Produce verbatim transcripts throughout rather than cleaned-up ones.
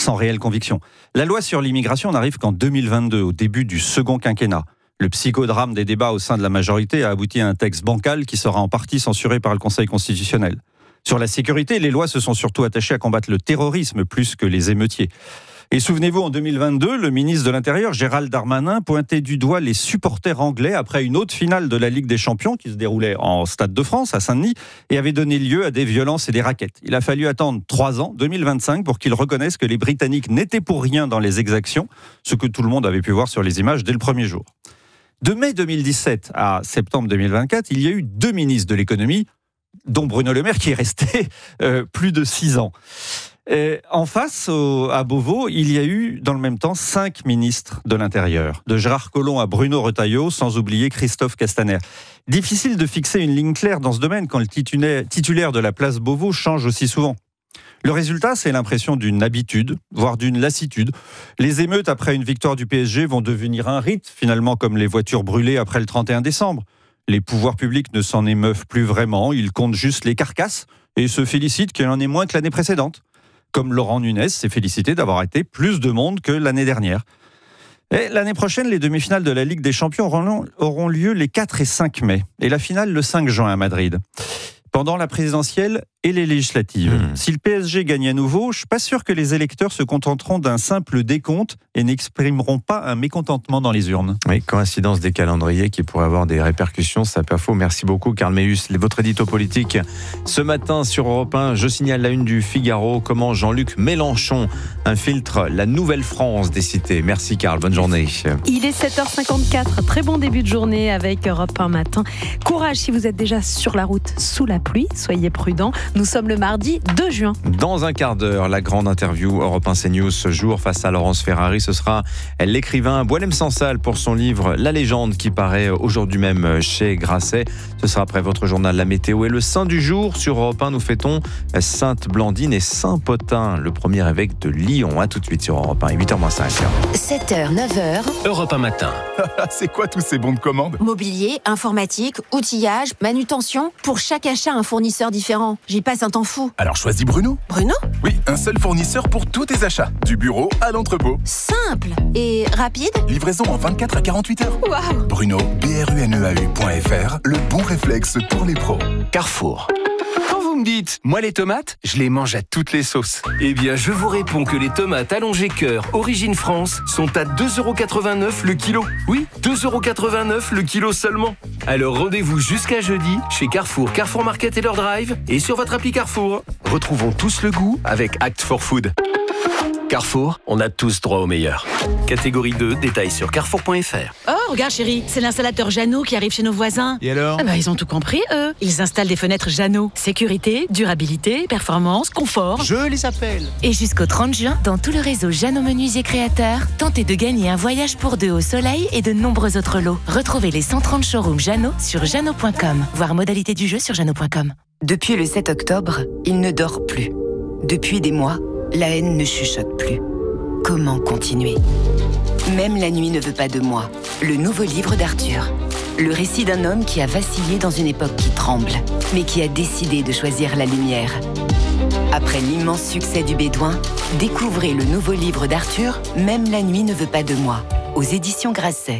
sans réelle conviction. La loi sur l'immigration n'arrive qu'en deux mille vingt-deux, au début du second quinquennat. Le psychodrame des débats au sein de la majorité a abouti à un texte bancal qui sera en partie censuré par le Conseil constitutionnel. Sur la sécurité, les lois se sont surtout attachées à combattre le terrorisme plus que les émeutiers. Et souvenez-vous, en deux mille vingt-deux, le ministre de l'Intérieur, Gérald Darmanin, pointait du doigt les supporters anglais après une autre finale de la Ligue des Champions qui se déroulait en Stade de France, à Saint-Denis, et avait donné lieu à des violences et des raquettes. Il a fallu attendre trois ans, deux mille vingt-cinq, pour qu'il reconnaisse que les Britanniques n'étaient pour rien dans les exactions, ce que tout le monde avait pu voir sur les images dès le premier jour. De mai deux mille dix-sept à septembre deux mille vingt-quatre, il y a eu deux ministres de l'économie, dont Bruno Le Maire, qui est resté euh, plus de six ans. Et en face, au, à Beauvau, il y a eu, dans le même temps, cinq ministres de l'Intérieur. De Gérard Collomb à Bruno Retailleau, sans oublier Christophe Castaner. Difficile de fixer une ligne claire dans ce domaine quand le titulaire de la place Beauvau change aussi souvent. Le résultat, c'est l'impression d'une habitude, voire d'une lassitude. Les émeutes après une victoire du P S G vont devenir un rite, finalement comme les voitures brûlées après le trente et un décembre. Les pouvoirs publics ne s'en émeuvent plus vraiment, ils comptent juste les carcasses et se félicitent qu'il y en ait moins que l'année précédente. Comme Laurent Nunez s'est félicité d'avoir été plus de monde que l'année dernière. Et l'année prochaine, les demi-finales de la Ligue des Champions auront lieu les quatre et cinq mai, et la finale le cinq juin à Madrid. Pendant la présidentielle et les législatives. Mmh. Si le P S G gagne à nouveau, je ne suis pas sûr que les électeurs se contenteront d'un simple décompte et n'exprimeront pas un mécontentement dans les urnes. Oui, coïncidence des calendriers qui pourraient avoir des répercussions, ça pas faux. Merci beaucoup Karl Meus. Votre édito politique ce matin sur Europe un, je signale la une du Figaro, comment Jean-Luc Mélenchon infiltre la nouvelle France des cités. Merci Karl, bonne journée. Il est sept heures cinquante-quatre, très bon début de journée avec Europe un matin. Courage si vous êtes déjà sur la route sous la pluie, soyez prudents. Nous sommes le mardi deux juin. Dans un quart d'heure, la grande interview Europe un CNews ce jour face à Laurence Ferrari. Ce sera l'écrivain Boualem Sansal pour son livre La Légende qui paraît aujourd'hui même chez Grasset. Ce sera après votre journal La Météo et le Saint du jour. Sur Europe un, nous fêtons Sainte Blandine et Saint Potin, le premier évêque de Lyon. A tout de suite sur Europe un, huit heures moins cinq. sept heures, neuf heures. Europe un matin. C'est quoi tous ces bons de commande? Mobilier, informatique, outillage, manutention. Pour chaque achat, un fournisseur différent. J'y passe un temps fou. Alors choisis Bruno. Bruno ? Oui, un seul fournisseur pour tous tes achats. Du bureau à l'entrepôt. Simple et rapide. Livraison en vingt-quatre à quarante-huit heures. Waouh ! Bruno, B R U N E A U point F R, le bon réflexe pour les pros. Carrefour. Quand vous me dites, moi les tomates, je les mange à toutes les sauces. Eh bien, je vous réponds que les tomates allongées cœur Origine France sont à deux euros quatre-vingt-neuf le kilo. Oui, deux euros quatre-vingt-neuf le kilo seulement. Alors rendez-vous jusqu'à jeudi chez Carrefour, Carrefour Market et leur drive et sur votre appli Carrefour. Retrouvons tous le goût avec Act for Food. Carrefour, on a tous droit au meilleur. Catégorie deux, détails sur carrefour point F R. Oh, regarde chérie, c'est l'installateur Jeannot qui arrive chez nos voisins. Et alors ? Ah bah, ils ont tout compris, eux. Ils installent des fenêtres Jeannot. Sécurité, durabilité, performance, confort. Je les appelle. Et jusqu'au trente juin, dans tout le réseau Jeannot Menuisier Créateurs, tentez de gagner un voyage pour deux au soleil et de nombreux autres lots. Retrouvez les cent trente showrooms Jeannot sur jeannot point com. Voir modalité du jeu sur jeannot point com. Depuis le sept octobre, il ne dort plus. Depuis des mois, la haine ne chuchote plus. Comment continuer ? Même la nuit ne veut pas de moi. Le nouveau livre d'Arthur. Le récit d'un homme qui a vacillé dans une époque qui tremble, mais qui a décidé de choisir la lumière. Après l'immense succès du Bédouin, découvrez le nouveau livre d'Arthur, Même la nuit ne veut pas de moi, aux éditions Grasset.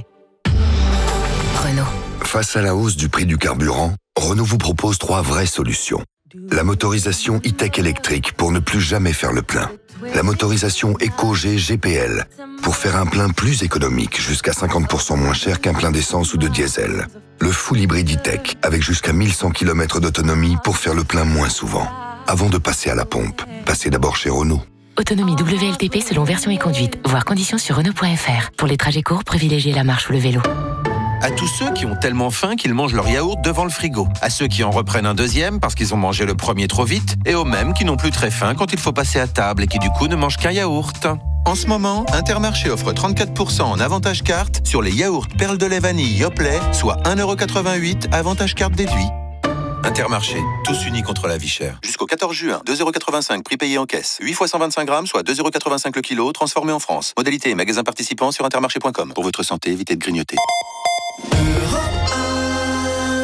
Renault. Face à la hausse du prix du carburant, Renault vous propose trois vraies solutions. La motorisation e-tech électrique pour ne plus jamais faire le plein. La motorisation Eco-G G P L pour faire un plein plus économique, jusqu'à cinquante pour cent moins cher qu'un plein d'essence ou de diesel. Le full hybride e-tech avec jusqu'à mille cent kilomètres d'autonomie pour faire le plein moins souvent. Avant de passer à la pompe, passez d'abord chez Renault. Autonomie W L T P selon version et conduite. Voir conditions sur renault point F R. Pour les trajets courts, privilégiez la marche ou le vélo. À tous ceux qui ont tellement faim qu'ils mangent leur yaourt devant le frigo. À ceux qui en reprennent un deuxième parce qu'ils ont mangé le premier trop vite. Et aux mêmes qui n'ont plus très faim quand il faut passer à table et qui du coup ne mangent qu'un yaourt. En ce moment, Intermarché offre trente-quatre pour cent en avantage carte sur les yaourts perles de lait vanille Yoplait, soit un euro quatre-vingt-huit, avantage carte déduit. Intermarché, tous unis contre la vie chère. Jusqu'au quatorze juin, deux euros quatre-vingt-cinq, prix payé en caisse. huit fois cent vingt-cinq grammes, soit deux euros quatre-vingt-cinq le kilo, transformé en France. Modalité et magasin participant sur intermarché point com. Pour votre santé, évitez de grignoter. Nous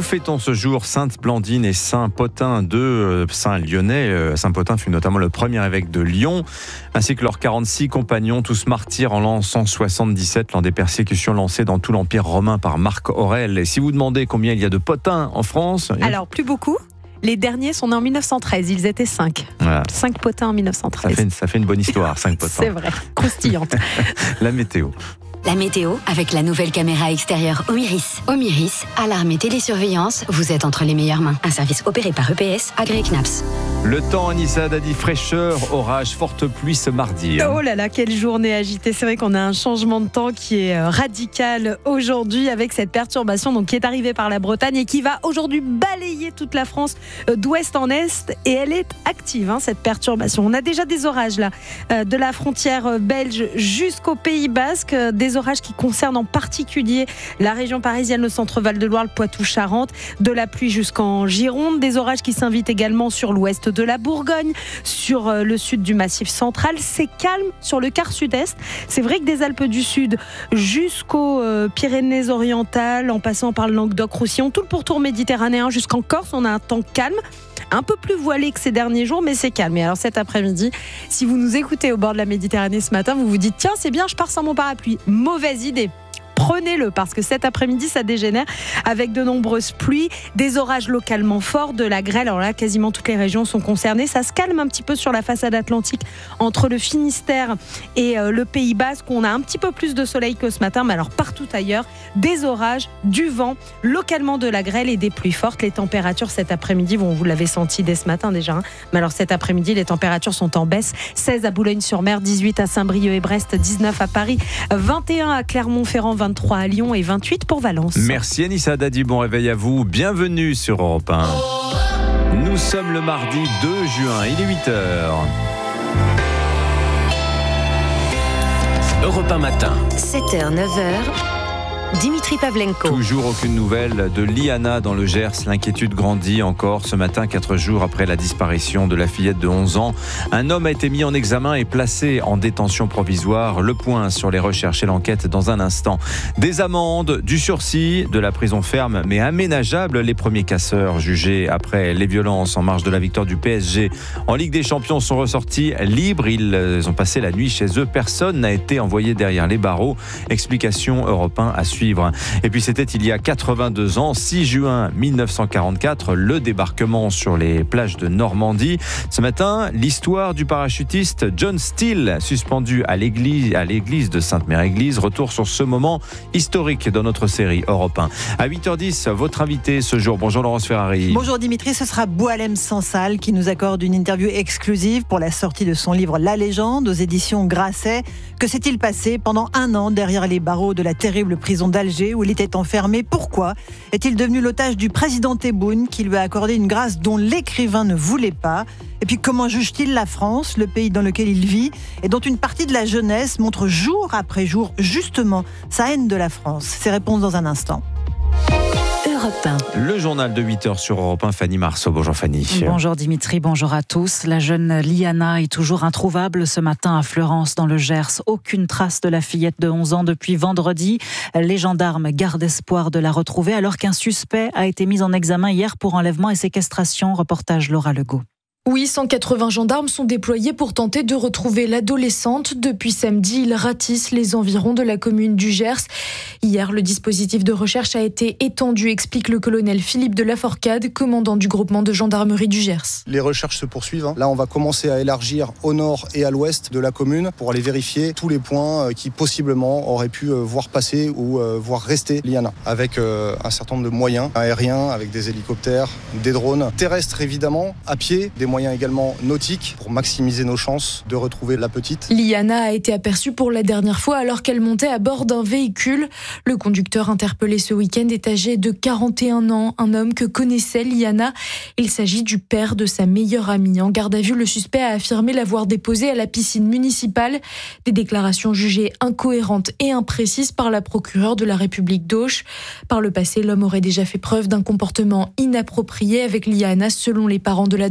fait-on ce jour? Sainte Blandine et Saint Pothin, deux saints lyonnais. Saint Pothin fut notamment le premier évêque de Lyon, ainsi que leurs quarante-six compagnons, tous martyrs en l'an cent soixante-dix-sept, lors des persécutions lancées dans tout l'Empire romain par Marc Aurèle. Et si vous demandez combien il y a de Pothins en France... Alors, plus beaucoup. Les derniers sont nés en mille neuf cent treize, ils étaient cinq. Voilà. cinq Pothins en mille neuf cent treize. Ça fait, ça fait une bonne histoire, cinq Pothins. C'est vrai, croustillante. La météo. La météo avec la nouvelle caméra extérieure Omiris. Omiris, alarme et télésurveillance, vous êtes entre les meilleures mains. Un service opéré par E P S, agréé C N A P S. Le temps, Anissa Dadi, fraîcheur, orage, forte pluie ce mardi. Oh là là, quelle journée agitée. C'est vrai qu'on a un changement de temps qui est radical aujourd'hui avec cette perturbation donc, qui est arrivée par la Bretagne et qui va aujourd'hui balayer toute la France d'ouest en est. Et elle est active, hein, cette perturbation. On a déjà des orages là, de la frontière belge jusqu'au Pays Basque. Des orages qui concernent en particulier la région parisienne, le centre Val-de-Loire, le Poitou-Charentes. De la pluie jusqu'en Gironde. Des orages qui s'invitent également sur l'ouest de la Bourgogne, sur le sud du Massif central. C'est calme sur le quart sud-est. C'est vrai que des Alpes du Sud jusqu'aux euh, Pyrénées-Orientales, en passant par le Languedoc-Roussillon, tout le pourtour méditerranéen jusqu'en Corse, on a un temps calme. Un peu plus voilé que ces derniers jours, mais c'est calme. Et alors cet après-midi, si vous nous écoutez au bord de la Méditerranée ce matin, vous vous dites tiens, c'est bien, je pars sans mon parapluie. Mauvaise idée. Prenez-le parce que cet après-midi, ça dégénère avec de nombreuses pluies, des orages localement forts, de la grêle. Alors là, quasiment toutes les régions sont concernées. Ça se calme un petit peu sur la façade atlantique entre le Finistère et le Pays Basque. On a un petit peu plus de soleil que ce matin, mais alors partout ailleurs, des orages, du vent, localement de la grêle et des pluies fortes. Les températures cet après-midi, bon, vous l'avez senti dès ce matin déjà, hein, mais alors cet après-midi, les températures sont en baisse. seize à Boulogne-sur-Mer, dix-huit à Saint-Brieuc et Brest, dix-neuf à Paris, vingt et un à Clermont-Ferrand, vingt-trois à Lyon et vingt-huit pour Valence. Merci Anissa Dadi, bon réveil à vous. Bienvenue sur Europe un. Nous sommes le mardi deux juin, il est huit heures. Europe un matin. sept heures, neuf heures. Dimitri Pavlenko. Toujours aucune nouvelle de Liana dans le Gers. L'inquiétude grandit encore ce matin, quatre jours après la disparition de la fillette de onze ans. Un homme a été mis en examen et placé en détention provisoire. Le point sur les recherches et l'enquête dans un instant. Des amendes, du sursis, de la prison ferme mais aménageable. Les premiers casseurs jugés après les violences en marge de la victoire du P S G en Ligue des Champions sont ressortis libres. Ils ont passé la nuit chez eux. Personne n'a été envoyé derrière les barreaux. Explication Europe un à suivre. Et puis c'était il y a quatre-vingt-deux ans, six juin mille neuf cent quarante-quatre, le débarquement sur les plages de Normandie. Ce matin, l'histoire du parachutiste John Steele, suspendu à l'église, à l'église de Sainte-Mère-Église. Retour sur ce moment historique dans notre série Europe un. À huit heures dix, votre invité ce jour. Bonjour Laurence Ferrari. Bonjour Dimitri, ce sera Boualem Sansal qui nous accorde une interview exclusive pour la sortie de son livre La Légende aux éditions Grasset. Que s'est-il passé pendant un an derrière les barreaux de la terrible prison d'Alger où il était enfermé? Pourquoi est-il devenu l'otage du président Tebboune qui lui a accordé une grâce dont l'écrivain ne voulait pas? Et puis comment juge-t-il la France, le pays dans lequel il vit et dont une partie de la jeunesse montre jour après jour justement sa haine de la France? Ces réponses dans un instant. Europe un. Le journal de huit heures sur Europe un, Fanny Marceau. Bonjour Fanny. Bonjour Dimitri, bonjour à tous. La jeune Liana est toujours introuvable ce matin à Fleurance dans le Gers. Aucune trace de la fillette de onze ans depuis vendredi. Les gendarmes gardent espoir de la retrouver alors qu'un suspect a été mis en examen hier pour enlèvement et séquestration. Reportage Laura Legault. Oui, cent quatre-vingts gendarmes sont déployés pour tenter de retrouver l'adolescente. Depuis samedi, ils ratissent les environs de la commune du Gers. Hier, le dispositif de recherche a été étendu, explique le colonel Philippe de Laforcade, commandant du groupement de gendarmerie du Gers. Les recherches se poursuivent. Là, on va commencer à élargir au nord et à l'ouest de la commune pour aller vérifier tous les points qui possiblement auraient pu voir passer ou voir rester Liana. Avec un certain nombre de moyens aériens, avec des hélicoptères, des drones, terrestres évidemment, à pied, des moyens également nautiques pour maximiser nos chances de retrouver la petite. Liana a été aperçue pour la dernière fois alors qu'elle montait à bord d'un véhicule. Le conducteur interpellé ce week-end est âgé de quarante et un ans, un homme que connaissait Liana. Il s'agit du père de sa meilleure amie. En garde à vue, le suspect a affirmé l'avoir déposée à la piscine municipale. Des déclarations jugées incohérentes et imprécises par la procureure de la République d'Auch. Par le passé, l'homme aurait déjà fait preuve d'un comportement inapproprié avec Liana selon les parents de l'adolescente.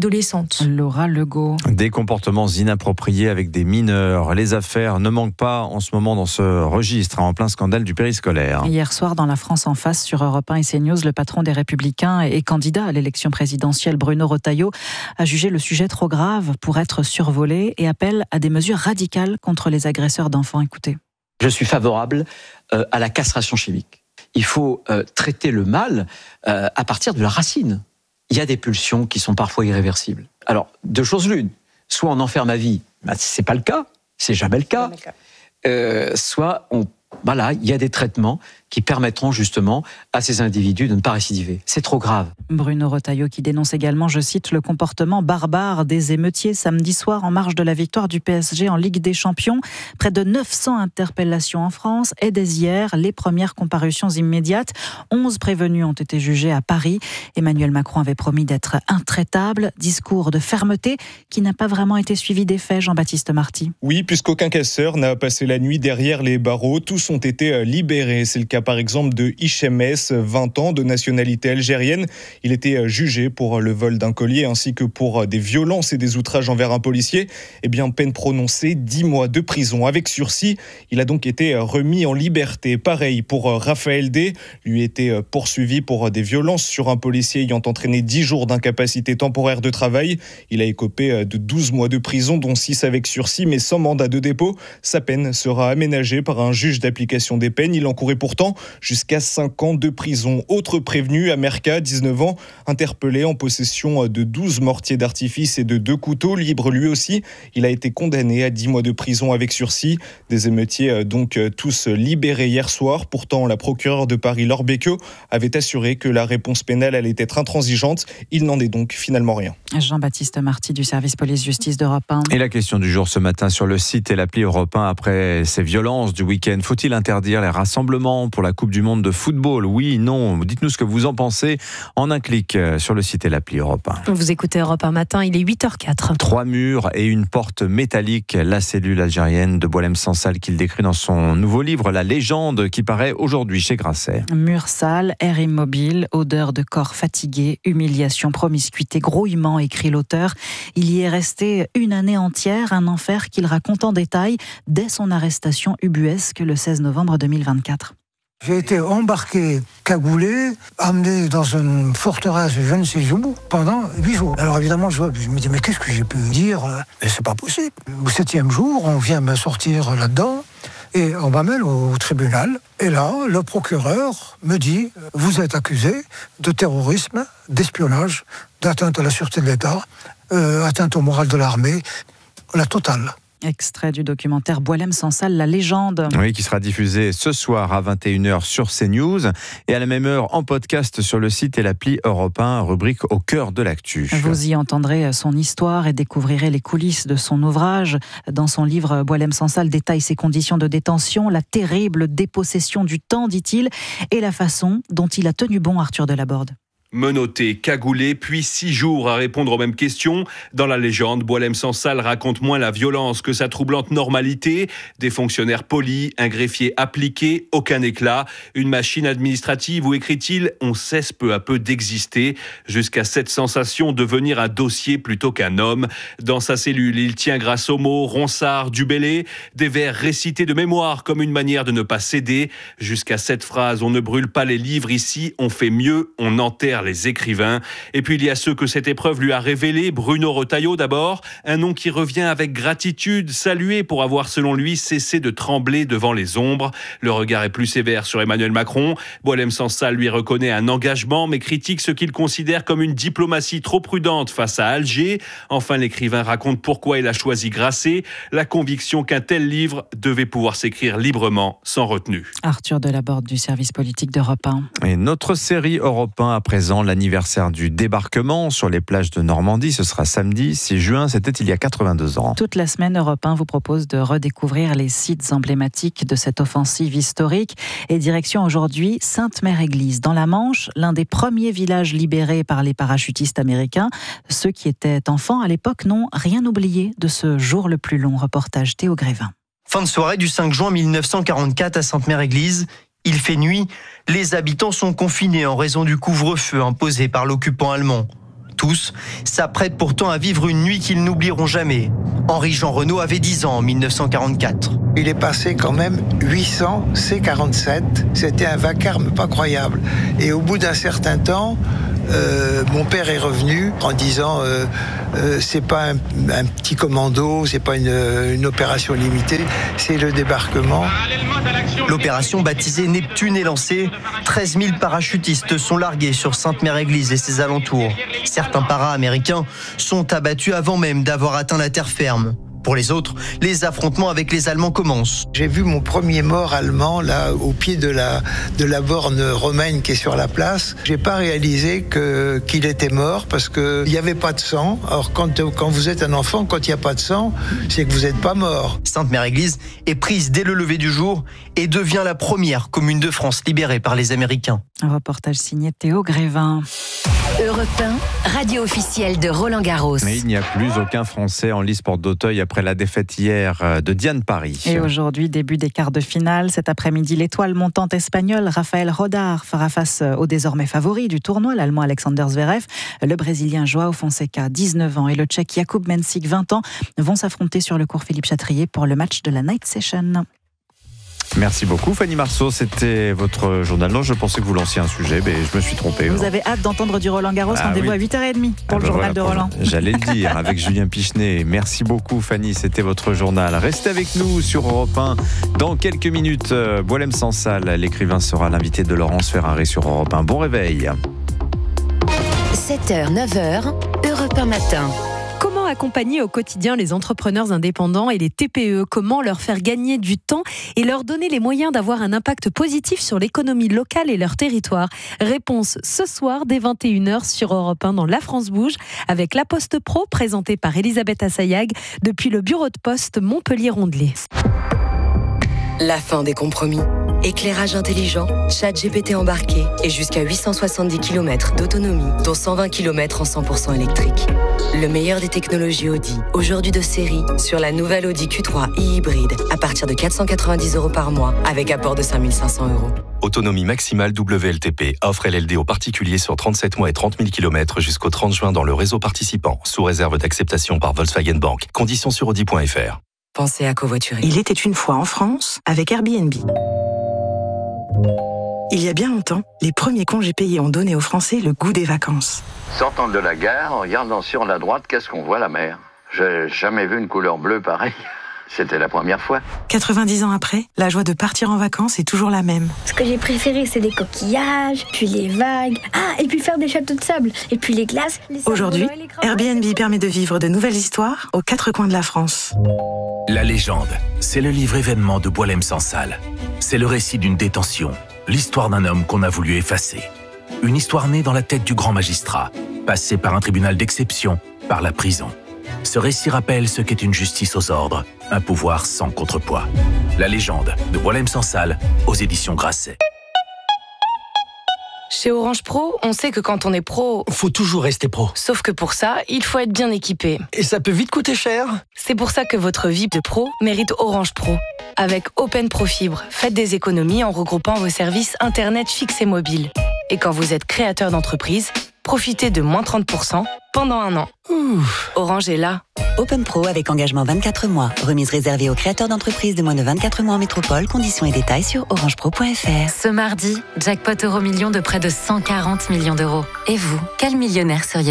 honte. Laura Legault. Des comportements inappropriés avec des mineurs. Les affaires ne manquent pas en ce moment dans ce registre, en plein scandale du périscolaire. Hier soir, dans La France en face, sur Europe un et CNews, le patron des Républicains et candidat à l'élection présidentielle, Bruno Retailleau, a jugé le sujet trop grave pour être survolé et appelle à des mesures radicales contre les agresseurs d'enfants. Écoutez. Je suis favorable euh, à la castration chimique. Il faut euh, traiter le mal euh, à partir de la racine. Il y a des pulsions qui sont parfois irréversibles. Alors, deux choses l'une. Soit on enferme à vie, ben, c'est pas le cas, c'est jamais le cas. Jamais le cas. Euh, soit on, voilà, il y a des traitements qui permettront justement à ces individus de ne pas récidiver. C'est trop grave. Bruno Retailleau qui dénonce également, je cite, le comportement barbare des émeutiers samedi soir en marge de la victoire du P S G en Ligue des Champions. Près de neuf cents interpellations en France et dès hier, les premières comparutions immédiates. onze prévenus ont été jugés à Paris. Emmanuel Macron avait promis d'être intraitable. Discours de fermeté qui n'a pas vraiment été suivi d'effet, Jean-Baptiste Marty. Oui, puisqu'aucun casseur n'a passé la nuit derrière les barreaux. Tous ont été libérés. C'est le cas par exemple de Hichem S, vingt ans, de nationalité algérienne. Il était jugé pour le vol d'un collier ainsi que pour des violences et des outrages envers un policier. Eh bien, peine prononcée, dix mois de prison avec sursis. Il a donc été remis en liberté. Pareil pour Raphaël D. Lui était poursuivi pour des violences sur un policier ayant entraîné dix jours d'incapacité temporaire de travail. Il a écopé de douze mois de prison, dont six avec sursis, mais sans mandat de dépôt. Sa peine sera aménagée par un juge d'application des peines. Il encourait pourtant jusqu'à cinq ans de prison. Autre prévenu, Amerka, dix-neuf ans, interpellé en possession de douze mortiers d'artifice et de deux couteaux, libre lui aussi. Il a été condamné à dix mois de prison avec sursis. Des émeutiers donc tous libérés hier soir. Pourtant, la procureure de Paris, Laure Becquio, avait assuré que la réponse pénale allait être intransigeante. Il n'en est donc finalement rien. Jean-Baptiste Marty du service police-justice d'Europe un. Et la question du jour ce matin sur le site et l'appli Europe un après ces violences du week-end. Faut-il interdire les rassemblements pour la Coupe du Monde de football? Oui, non. Dites-nous ce que vous en pensez en un clic sur le site et l'appli Europe un. Vous écoutez Europe un matin, il est huit heures quatre. Trois murs et une porte métallique, la cellule algérienne de Boualem Sansal qu'il décrit dans son nouveau livre La légende qui paraît aujourd'hui chez Grasset. Murs sales, air immobile, odeur de corps fatigué, humiliation, promiscuité, grouillement, écrit l'auteur. Il y est resté une année entière, un enfer qu'il raconte en détail dès son arrestation ubuesque le seize novembre deux mille vingt-quatre. J'ai été embarqué, cagoulé, amené dans une forteresse je ne sais où pendant huit jours. Alors évidemment, je, je me dis, mais qu'est-ce que j'ai pu dire? Mais c'est pas possible. Au septième jour, on vient me sortir là-dedans et on m'amène au tribunal. Et là, le procureur me dit, vous êtes accusé de terrorisme, d'espionnage, d'atteinte à la sûreté de l'État, euh, atteinte au moral de l'armée, la totale. Extrait du documentaire Boualem Sansal, La légende. Oui, qui sera diffusé ce soir à vingt et une heures sur CNews et à la même heure en podcast sur le site et l'appli Europe un, rubrique Au cœur de l'actu. Vous y entendrez son histoire et découvrirez les coulisses de son ouvrage. Dans son livre, Boualem Sansal détaille ses conditions de détention, la terrible dépossession du temps, dit-il, et la façon dont il a tenu bon Arthur Delaborde. Menotté, cagoulé, puis six jours à répondre aux mêmes questions. Dans la légende, Boualem Sansal raconte moins la violence que sa troublante normalité. Des fonctionnaires polis, un greffier appliqué, aucun éclat. Une machine administrative où, écrit-il, on cesse peu à peu d'exister, jusqu'à cette sensation de devenir un dossier plutôt qu'un homme. Dans sa cellule, il tient grâce aux mots Ronsard, Dubélé, des vers récités de mémoire comme une manière de ne pas céder. Jusqu'à cette phrase, on ne brûle pas les livres ici, on fait mieux, on enterre les écrivains. Et puis il y a ceux que cette épreuve lui a révélés. Bruno Retailleau d'abord, un nom qui revient avec gratitude, salué pour avoir selon lui cessé de trembler devant les ombres. Le regard est plus sévère sur Emmanuel Macron. Boualem Sansal lui reconnaît un engagement mais critique ce qu'il considère comme une diplomatie trop prudente face à Alger. Enfin, l'écrivain raconte pourquoi il a choisi Grasset, la conviction qu'un tel livre devait pouvoir s'écrire librement, sans retenue. Arthur Delaborde du service politique d'Europe un. Et notre série Europe un à présent, l'anniversaire du débarquement sur les plages de Normandie. Ce sera samedi six juin, c'était il y a quatre-vingt-deux ans. Toute la semaine, Europe un vous propose de redécouvrir les sites emblématiques de cette offensive historique. Et direction aujourd'hui Sainte-Mère-Église. Dans la Manche, l'un des premiers villages libérés par les parachutistes américains. Ceux qui étaient enfants à l'époque n'ont rien oublié de ce jour le plus long. Reportage Théo Grévin. Fin de soirée du cinq juin mille neuf cent quarante-quatre à Sainte-Mère-Église. Il fait nuit, les habitants sont confinés en raison du couvre-feu imposé par l'occupant allemand. tous, s'apprêtent pourtant à vivre une nuit qu'ils n'oublieront jamais. Henri-Jean Renault avait dix ans en mille neuf cent quarante-quatre. Il est passé quand même huit cents C quarante-sept. C'était un vacarme pas croyable. Et au bout d'un certain temps, euh, mon père est revenu en disant euh, euh, c'est pas un, un petit commando, c'est pas une, une opération limitée, c'est le débarquement. L'opération baptisée Neptune est lancée. treize mille parachutistes sont largués sur Sainte-Mère-Église et ses alentours. Certains para-américains sont abattus avant même d'avoir atteint la terre ferme. Pour les autres, les affrontements avec les Allemands commencent. J'ai vu mon premier mort allemand là au pied de la de la borne romaine qui est sur la place. J'ai pas réalisé que qu'il était mort parce que il y avait pas de sang. Alors quand quand vous êtes un enfant, quand il y a pas de sang, c'est que vous êtes pas mort. Sainte-Mère-Église est prise dès le lever du jour et devient la première commune de France libérée par les Américains. Un reportage signé Théo Grévin. Europe un, radio officielle de Roland Garros. Mais il n'y a plus aucun Français en lice porte d'Auteuil après la défaite hier de Diane Paris. Et aujourd'hui, début des quarts de finale. Cet après-midi, l'étoile montante espagnole Rafael Rodar fera face au désormais favori du tournoi, l'Allemand Alexander Zverev. Le Brésilien Joao Fonseca, dix-neuf ans, et le Tchèque Jakub Mensik, vingt ans, vont s'affronter sur le court Philippe Chatrier pour le match de la Night Session. Merci beaucoup Fanny Marceau, c'était votre journal. Non, je pensais que vous lanciez un sujet, mais je me suis trompé. Vous non. avez hâte d'entendre du Roland Garros, ah, rendez-vous oui. à huit heures trente pour ah le ben journal voilà, de Roland. J'allais le dire avec Julien Pichenet. Merci beaucoup Fanny, c'était votre journal. Restez avec nous sur Europe un. Dans quelques minutes, Boualem Sansal, l'écrivain, sera l'invité de Laurence Ferrari sur Europe un. Bon réveil. sept heures, neuf heures, Europe un matin. Comment accompagner au quotidien les entrepreneurs indépendants et les T P E ? Comment leur faire gagner du temps et leur donner les moyens d'avoir un impact positif sur l'économie locale et leur territoire ? Réponse ce soir dès vingt et une heures sur Europe un dans La France Bouge avec La Poste Pro présentée par Elisabeth Assayag depuis le bureau de poste Montpellier-Rondelet. La fin des compromis. Éclairage intelligent, chat G P T embarqué et jusqu'à huit cent soixante-dix kilomètres d'autonomie, dont cent vingt kilomètres en cent pour cent électrique. Le meilleur des technologies Audi, aujourd'hui de série, sur la nouvelle Audi Q trois e-hybride, à partir de quatre cent quatre-vingt-dix euros par mois, avec apport de cinq mille cinq cents euros. Autonomie maximale W L T P, offre L L D aux particuliers sur trente-sept mois et trente mille kilomètres jusqu'au trente juin dans le réseau participant, sous réserve d'acceptation par Volkswagen Bank. Conditions sur audi point f r. Pensez à covoiturer. Il était une fois en France avec Airbnb. Il y a bien longtemps, les premiers congés payés ont donné aux Français le goût des vacances. Sortant de la gare, en regardant sur la droite, qu'est-ce qu'on voit, la mer? J'ai jamais vu une couleur bleue pareille. C'était la première fois. quatre-vingt-dix ans après, la joie de partir en vacances est toujours la même. Ce que j'ai préféré, c'est les coquillages, puis les vagues. Ah, et puis faire des châteaux de sable. Et puis les glaces. Les Aujourd'hui, Airbnb permet de vivre de nouvelles histoires aux quatre coins de la France. La légende, c'est le livre événement de Boualem Sansal. C'est le récit d'une détention, l'histoire d'un homme qu'on a voulu effacer. Une histoire née dans la tête du grand magistrat, passée par un tribunal d'exception, par la prison. Ce récit rappelle ce qu'est une justice aux ordres, un pouvoir sans contrepoids. La légende de Boualem Sansal, aux éditions Grasset. Chez Orange Pro, on sait que quand on est pro... Faut toujours rester pro. Sauf que pour ça, il faut être bien équipé. Et ça peut vite coûter cher. C'est pour ça que votre vie de pro mérite Orange Pro. Avec Open Pro Fibre, faites des économies en regroupant vos services Internet fixe et mobile. Et quand vous êtes créateur d'entreprise, profitez de moins trente pour cent pendant un an. Ouh. Orange est là. Open Pro avec engagement vingt-quatre mois. Remise réservée aux créateurs d'entreprises de moins de vingt-quatre mois en métropole. Conditions et détails sur orangepro point f r. Ce mardi, jackpot euro million de près de cent quarante millions d'euros. Et vous, quel millionnaire seriez-vous ?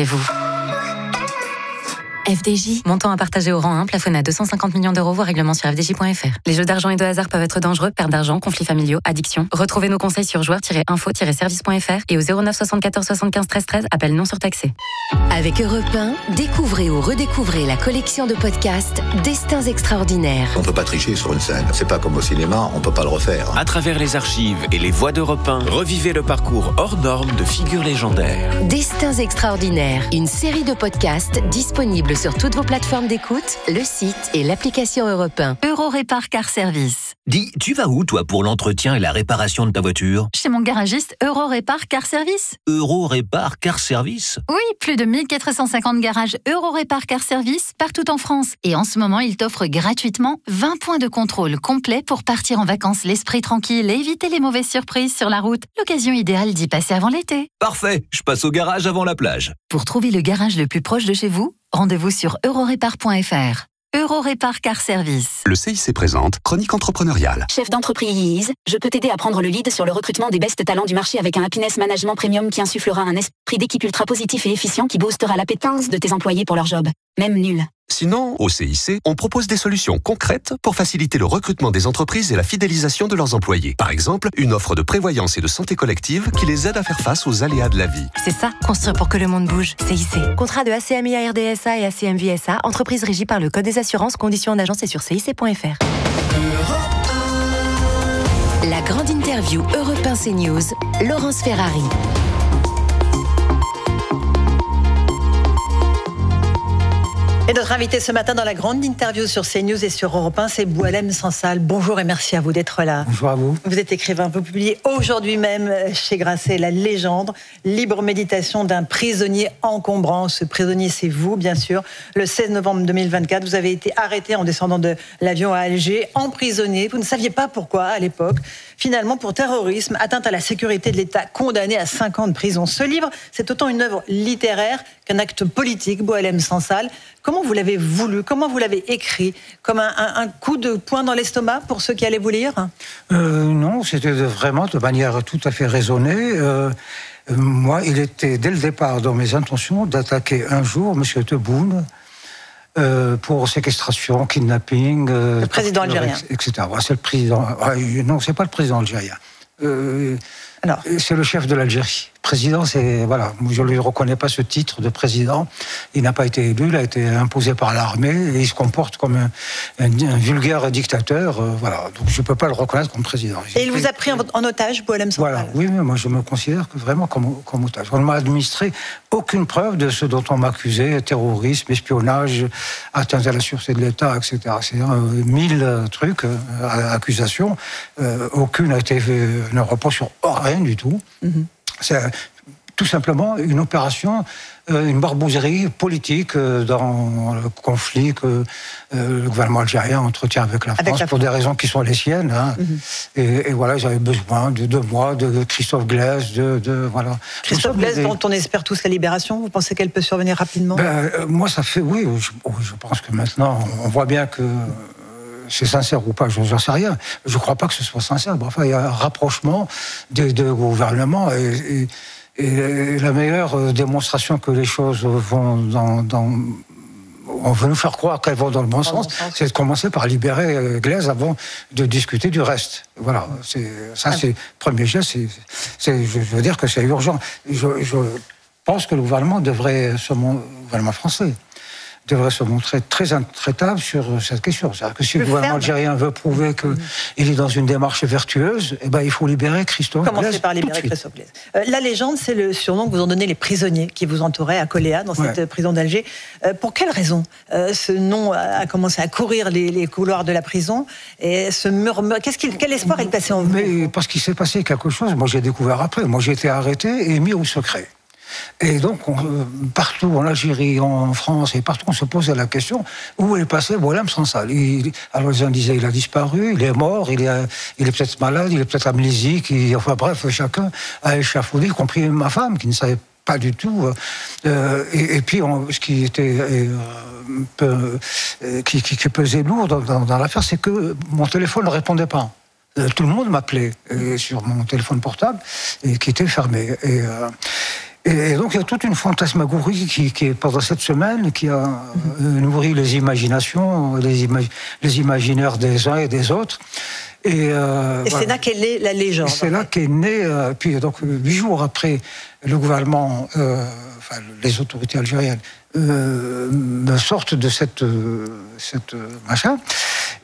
F D J. Montant à partager au rang un, plafonné à deux cent cinquante millions d'euros, voire règlement sur f d j point f r. Les jeux d'argent et de hasard peuvent être dangereux, perte d'argent, conflits familiaux, addiction. Retrouvez nos conseils sur joueurs tiret info tiret service point f r et au zéro neuf soixante-quatorze soixante-quinze treize treize, appel non surtaxé. Avec Europe un, découvrez ou redécouvrez la collection de podcasts Destins extraordinaires. On peut pas tricher sur une scène. C'est pas comme au cinéma, on peut pas le refaire. À travers les archives et les voix d'Europe un, revivez le parcours hors norme de figures légendaires. Destins extraordinaires, une série de podcasts disponible sur toutes vos plateformes d'écoute, le site et l'application Europe un. Eurorépar Car Service. Dis, tu vas où, toi, pour l'entretien et la réparation de ta voiture? Chez mon garagiste Eurorépar Car Service. Eurorépar Car Service? Oui, plus de mille quatre cent cinquante garages Eurorépar Car Service partout en France. Et en ce moment, ils t'offrent gratuitement vingt points de contrôle complets pour partir en vacances l'esprit tranquille et éviter les mauvaises surprises sur la route. L'occasion idéale d'y passer avant l'été. Parfait, je passe au garage avant la plage. Pour trouver le garage le plus proche de chez vous, rendez-vous sur eurorépar point f r. Eurorépar Car Service. Le C I C présente Chronique entrepreneuriale. Chef d'entreprise, je peux t'aider à prendre le lead sur le recrutement des best talents du marché avec un happiness management premium qui insufflera un esprit d'équipe ultra positif et efficient qui boostera l'appétence de tes employés pour leur job, même nul. Sinon, au C I C, on propose des solutions concrètes pour faciliter le recrutement des entreprises et la fidélisation de leurs employés. Par exemple, une offre de prévoyance et de santé collective qui les aide à faire face aux aléas de la vie. C'est ça, construire pour que le monde bouge. C I C. Contrat de A C M I A R D S A et A C M V S A, entreprise régie par le Code des assurances, conditions en agence et sur C I C point F R. La grande interview Europe un CNews, Laurence Ferrari. Et notre invité ce matin dans la grande interview sur CNews et sur Europe un, c'est Boualem Sansal. Bonjour et merci à vous d'être là. Bonjour à vous. Vous êtes écrivain, vous publiez aujourd'hui même chez Grasset La Légende, libre méditation d'un prisonnier encombrant. Ce prisonnier, c'est vous, bien sûr. Le seize novembre deux mille vingt-quatre, vous avez été arrêté en descendant de l'avion à Alger, emprisonné. Vous ne saviez pas pourquoi à l'époque. Finalement, pour terrorisme, atteinte à la sécurité de l'État, condamné à cinq ans de prison. Ce livre, c'est autant une œuvre littéraire qu'un acte politique, Boualem Sansal. Comment vous l'avez voulu? Comment vous l'avez écrit? Comme un, un, un coup de poing dans l'estomac pour ceux qui allaient vous lire? euh, Non, c'était vraiment de manière tout à fait raisonnée. Euh, moi, il était dès le départ dans mes intentions d'attaquer un jour M. Tebboune euh, pour séquestration, kidnapping... Euh, le président algérien. et cetera. Ouais, c'est le président... Ouais, non, c'est pas le président algérien. Euh, Alors, c'est le chef de l'Algérie. Président, c'est voilà, je ne lui reconnais pas ce titre de président. Il n'a pas été élu, il a été imposé par l'armée et il se comporte comme un, un, un vulgaire dictateur. Euh, voilà, donc je ne peux pas le reconnaître comme président. Et il vous a pris en, en otage, Boualem Sansal? Voilà, oui, mais moi je me considère que vraiment comme, comme otage. On ne m'a administré aucune preuve de ce dont on m'accusait, terrorisme, espionnage, atteinte à la sûreté de l'État, et cetera. C'est euh, mille trucs, euh, accusations. Euh, aucune n'a été, euh, ne repose sur rien du tout. Mm-hmm. C'est tout simplement une opération, une barbouzerie politique dans le conflit que le gouvernement algérien entretient avec la France, avec la pour France. Des raisons qui sont les siennes. Hein. Mm-hmm. et, et voilà, j'avais besoin de, de moi, de Christophe Glaise, de, de voilà. Christophe Glaise, des... dont on espère tous la libération. Vous pensez qu'elle peut survenir rapidement? Ben, euh, moi, ça fait oui. Je, je pense que maintenant, on voit bien que. C'est sincère ou pas, je n'en sais rien. Je ne crois pas que ce soit sincère. Bon, enfin, il y a un rapprochement des deux gouvernements et, et, et la meilleure démonstration que les choses vont dans... dans on veut nous faire croire qu'elles vont dans le bon sens, c'est de commencer par libérer Glaise avant de discuter du reste. Voilà, c'est, ça c'est le premier geste. C'est, c'est, je veux dire que c'est urgent. Je, je pense que le gouvernement devrait, se, le gouvernement français, devrait se montrer très intraitable sur cette question. C'est-à-dire que si le, le gouvernement algérien veut prouver qu'il mmh. est dans une démarche vertueuse, eh ben, il faut libérer Christophe Glaise. Commencez par libérer Christophe Glaise. Euh, la Légende, c'est le surnom que vous ont donné les prisonniers qui vous entouraient à Coléa, dans cette ouais. prison d'Alger. Euh, pour quelle raison euh, ce nom a commencé à courir les, les couloirs de la prison et ce murmure, qu'est-ce qu'il, quel espoir est passé en vous? Mais parce qu'il s'est passé quelque chose, moi j'ai découvert après. Moi j'ai été arrêté et mis au secret. Et donc, on, partout en Algérie, en France et partout, on se posait la question où est passé Boualem Sansal. Il, alors les uns disaient il a disparu, il est mort, il est, il est peut-être malade, il est peut-être amnésique. Il, enfin bref, chacun a échafaudé, y compris ma femme qui ne savait pas du tout. Euh, et, et puis, on, ce qui était euh, peu, euh, qui, qui, qui pesait lourd dans, dans, dans l'affaire, c'est que mon téléphone ne répondait pas. Euh, tout le monde m'appelait euh, sur mon téléphone portable et qui était fermé. Et, euh, Et donc il y a toute une fantasmagorie qui, qui pendant cette semaine, qui a euh, nourri les imaginations, les, imag- les imaginaires des uns et des autres. Et, euh, et voilà. C'est là qu'est née la légende. Et c'est là qu'est née. Euh, puis donc huit jours après, le gouvernement, euh, enfin les autorités algériennes, euh, me sortent de cette, euh, cette euh, machin.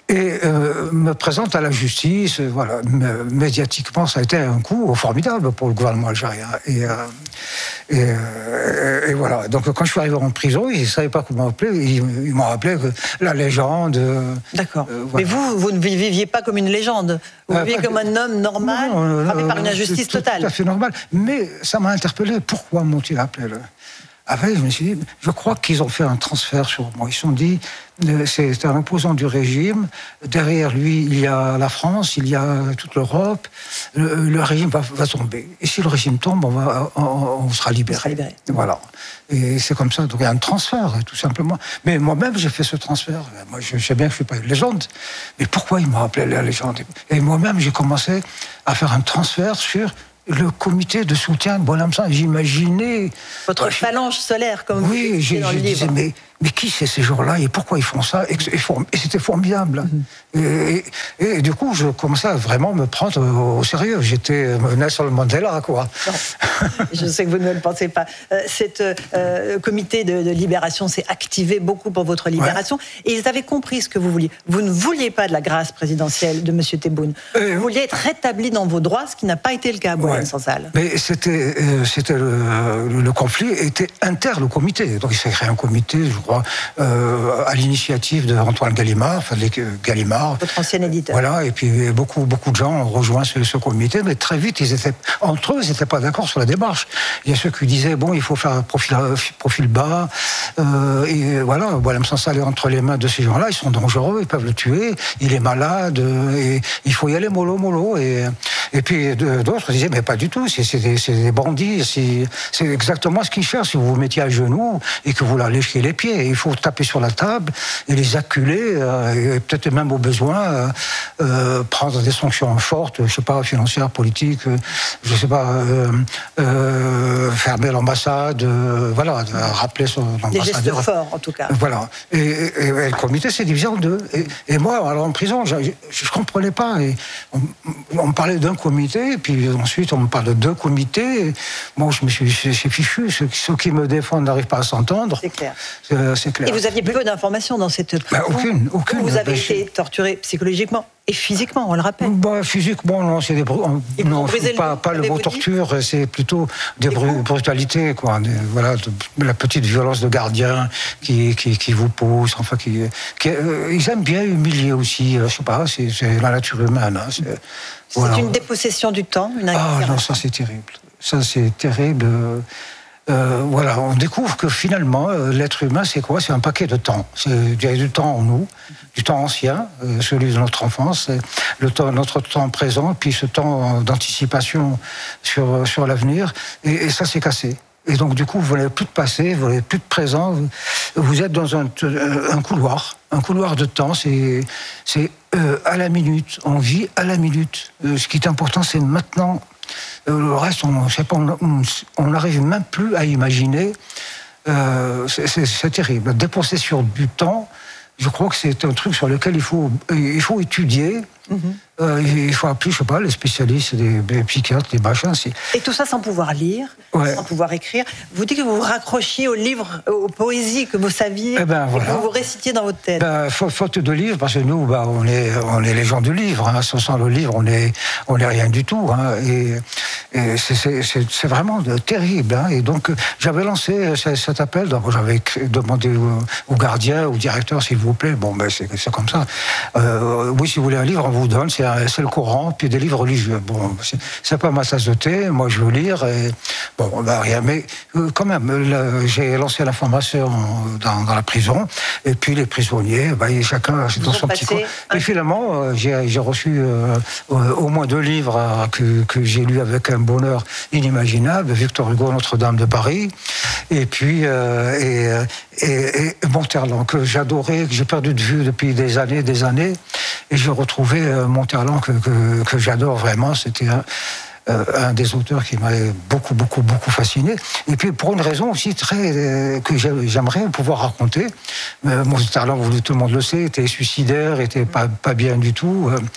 et euh, me présente à la justice. Voilà, médiatiquement, ça a été un coup formidable pour le gouvernement algérien. Et, euh, et, euh, et voilà. Donc, quand je suis arrivé en prison, ils ne savaient pas comment m'appeler. Ils, ils m'ont rappelé que la légende. D'accord. Euh, Mais voilà. vous, vous ne viviez pas comme une légende. Vous viviez euh, comme un homme normal, non, non, frappé euh, par une injustice tout, totale. Tout à fait normal. Mais ça m'a interpellé. Pourquoi m'ont-ils appelé là ? Après, je me suis dit, je crois qu'ils ont fait un transfert sur moi. Ils se sont dit, c'est un opposant du régime. Derrière lui, il y a la France, il y a toute l'Europe. Le, le régime va, va tomber. Et si le régime tombe, on, va, on, on sera libéré. On sera libéré. Voilà. Et c'est comme ça. Donc il y a un transfert, tout simplement. Mais moi-même, j'ai fait ce transfert. Moi, je sais bien que je ne suis pas une légende. Mais pourquoi ils m'ont appelé la légende ? Et moi-même, j'ai commencé à faire un transfert sur le comité de soutien de Boualem Sansal. J'imaginais... Votre phalange solaire, comme oui, vous dites dans le livre. Disais, mais, mais qui c'est ces gens-là et pourquoi ils font ça ? Et, et, et c'était formidable. Mm-hmm. et, et, et du coup, je commençais à vraiment me prendre au sérieux. J'étais Nelson Mandela, quoi. Non, je sais que vous ne le pensez pas. Euh, cet euh, comité de, de libération s'est activé beaucoup pour votre libération. Ouais. Et ils avaient compris ce que vous vouliez. Vous ne vouliez pas de la grâce présidentielle de M. Tebboune. Euh, vous vouliez être rétabli dans vos droits, ce qui n'a pas été le cas à Boualem Sansal. Mais c'était, euh, c'était le, le conflit était inter le comité. Donc il s'est créé un comité, je crois, euh, à l'initiative de Antoine Gallimard, enfin les Gallimard. Votre ancien éditeur. Voilà, et puis beaucoup, beaucoup de gens ont rejoint ce, ce comité, mais très vite, ils étaient, entre eux, ils n'étaient pas d'accord sur la démarche. Il y a ceux qui disaient, bon, il faut faire un profil, profil bas, euh, et voilà, Boualem Sansal est entre les mains de ces gens-là, ils sont dangereux, ils peuvent le tuer, il est malade, et il faut y aller mollo, mollo. Et, et puis d'autres disaient, mais pas du tout, c'est, c'est, des, c'est des bandits, c'est, c'est exactement ce qu'ils cherchent. Si vous vous mettiez à genoux et que vous leur léchiez les pieds, il faut taper sur la table et les acculer, euh, et peut-être même au besoin euh, euh, prendre des sanctions fortes, je sais pas, financières, politiques, euh, je sais pas, euh, euh, fermer l'ambassade, euh, voilà, rappeler son ambassadeur. Des gestes forts, en tout cas. Voilà. Et, et, et le comité s'est divisé en deux. Et, et moi, alors en prison, je ne comprenais pas. Et on, on parlait d'un comité, et puis ensuite on me parle de deux comités. Moi, je me suis c'est, c'est fichu. Ceux, ceux qui me défendent n'arrivent pas à s'entendre. C'est clair. C'est, c'est clair. Et vous aviez peu d'informations dans cette prison. Bah, aucune, aucune. Vous avez été torturé psychologiquement et physiquement, on le rappelle. Bah, physiquement, non, c'est des bru- non, pas, le, pas le mot torture, c'est plutôt des bru- brutalités, quoi. Des, voilà, de, la petite violence de gardien qui, qui, qui vous pousse, enfin, qui, qui euh, ils aiment bien humilier aussi. Euh, je sais pas, c'est, c'est la nature humaine. Hein, c'est, c'est voilà. Une dépossession du temps, une Ah non, ça c'est terrible. Ça c'est terrible. Euh, voilà, on découvre que finalement, euh, l'être humain, c'est quoi ? C'est un paquet de temps. C'est, il y a du temps en nous, du temps ancien, euh, celui de notre enfance, le temps, notre temps présent, puis ce temps d'anticipation sur, sur l'avenir. Et, et ça, c'est cassé. Et donc, du coup, vous n'avez plus de passé, vous n'avez plus de présent. Vous, vous êtes dans un, un couloir, un couloir de temps. C'est, c'est euh, à la minute. On vit à la minute. Euh, ce qui est important, c'est maintenant. Le reste, on sait pas, on n'arrive même plus à imaginer. Euh, c'est, c'est, c'est terrible. La dépossession du temps, je crois que c'est un truc sur lequel il faut, il faut étudier. Mm-hmm. Euh, il faut appeler, je sais pas, les spécialistes, des, des psychiatres, des machins. C'est... Et tout ça sans pouvoir lire, ouais. sans pouvoir écrire. Vous dites que vous vous raccrochiez aux livres, aux poésies que vous saviez, eh ben, voilà. et que vous récitiez dans votre tête. Ben, faute de livres, parce que nous, ben, on est, on est les gens du livre. Hein. Sans le livre, on est, on est rien du tout. Hein. Et, et c'est, c'est, c'est, c'est vraiment terrible. Hein. Et donc, j'avais lancé cet appel. Donc, j'avais demandé au, au gardien, au directeur, s'il vous plaît. Bon, ben, c'est, c'est comme ça. Euh, oui, si vous voulez un livre, on vous donne. C'est c'est le Coran, puis des livres religieux. Bon, c'est, c'est pas ma tasse de thé, moi je veux lire, et bon, bah rien, mais euh, quand même, là, j'ai lancé l'information dans, dans la prison, et puis les prisonniers, bah, chacun dans son petit coin. Et finalement, euh, j'ai, j'ai reçu euh, euh, au moins deux livres euh, que, que j'ai lus avec un bonheur inimaginable, Victor Hugo, Notre-Dame de Paris, et puis euh, et, et, et Monterland, que j'adorais, que j'ai perdu de vue depuis des années, des années, et j'ai retrouvé euh, Monterland que, que, que j'adore vraiment. C'était un, euh, un des auteurs qui m'avait beaucoup, beaucoup, beaucoup fasciné. Et puis pour une raison aussi très euh, que j'aimerais pouvoir raconter. Euh, Monterland, tout le monde le sait, était suicidaire, était pas, pas bien du tout. Euh,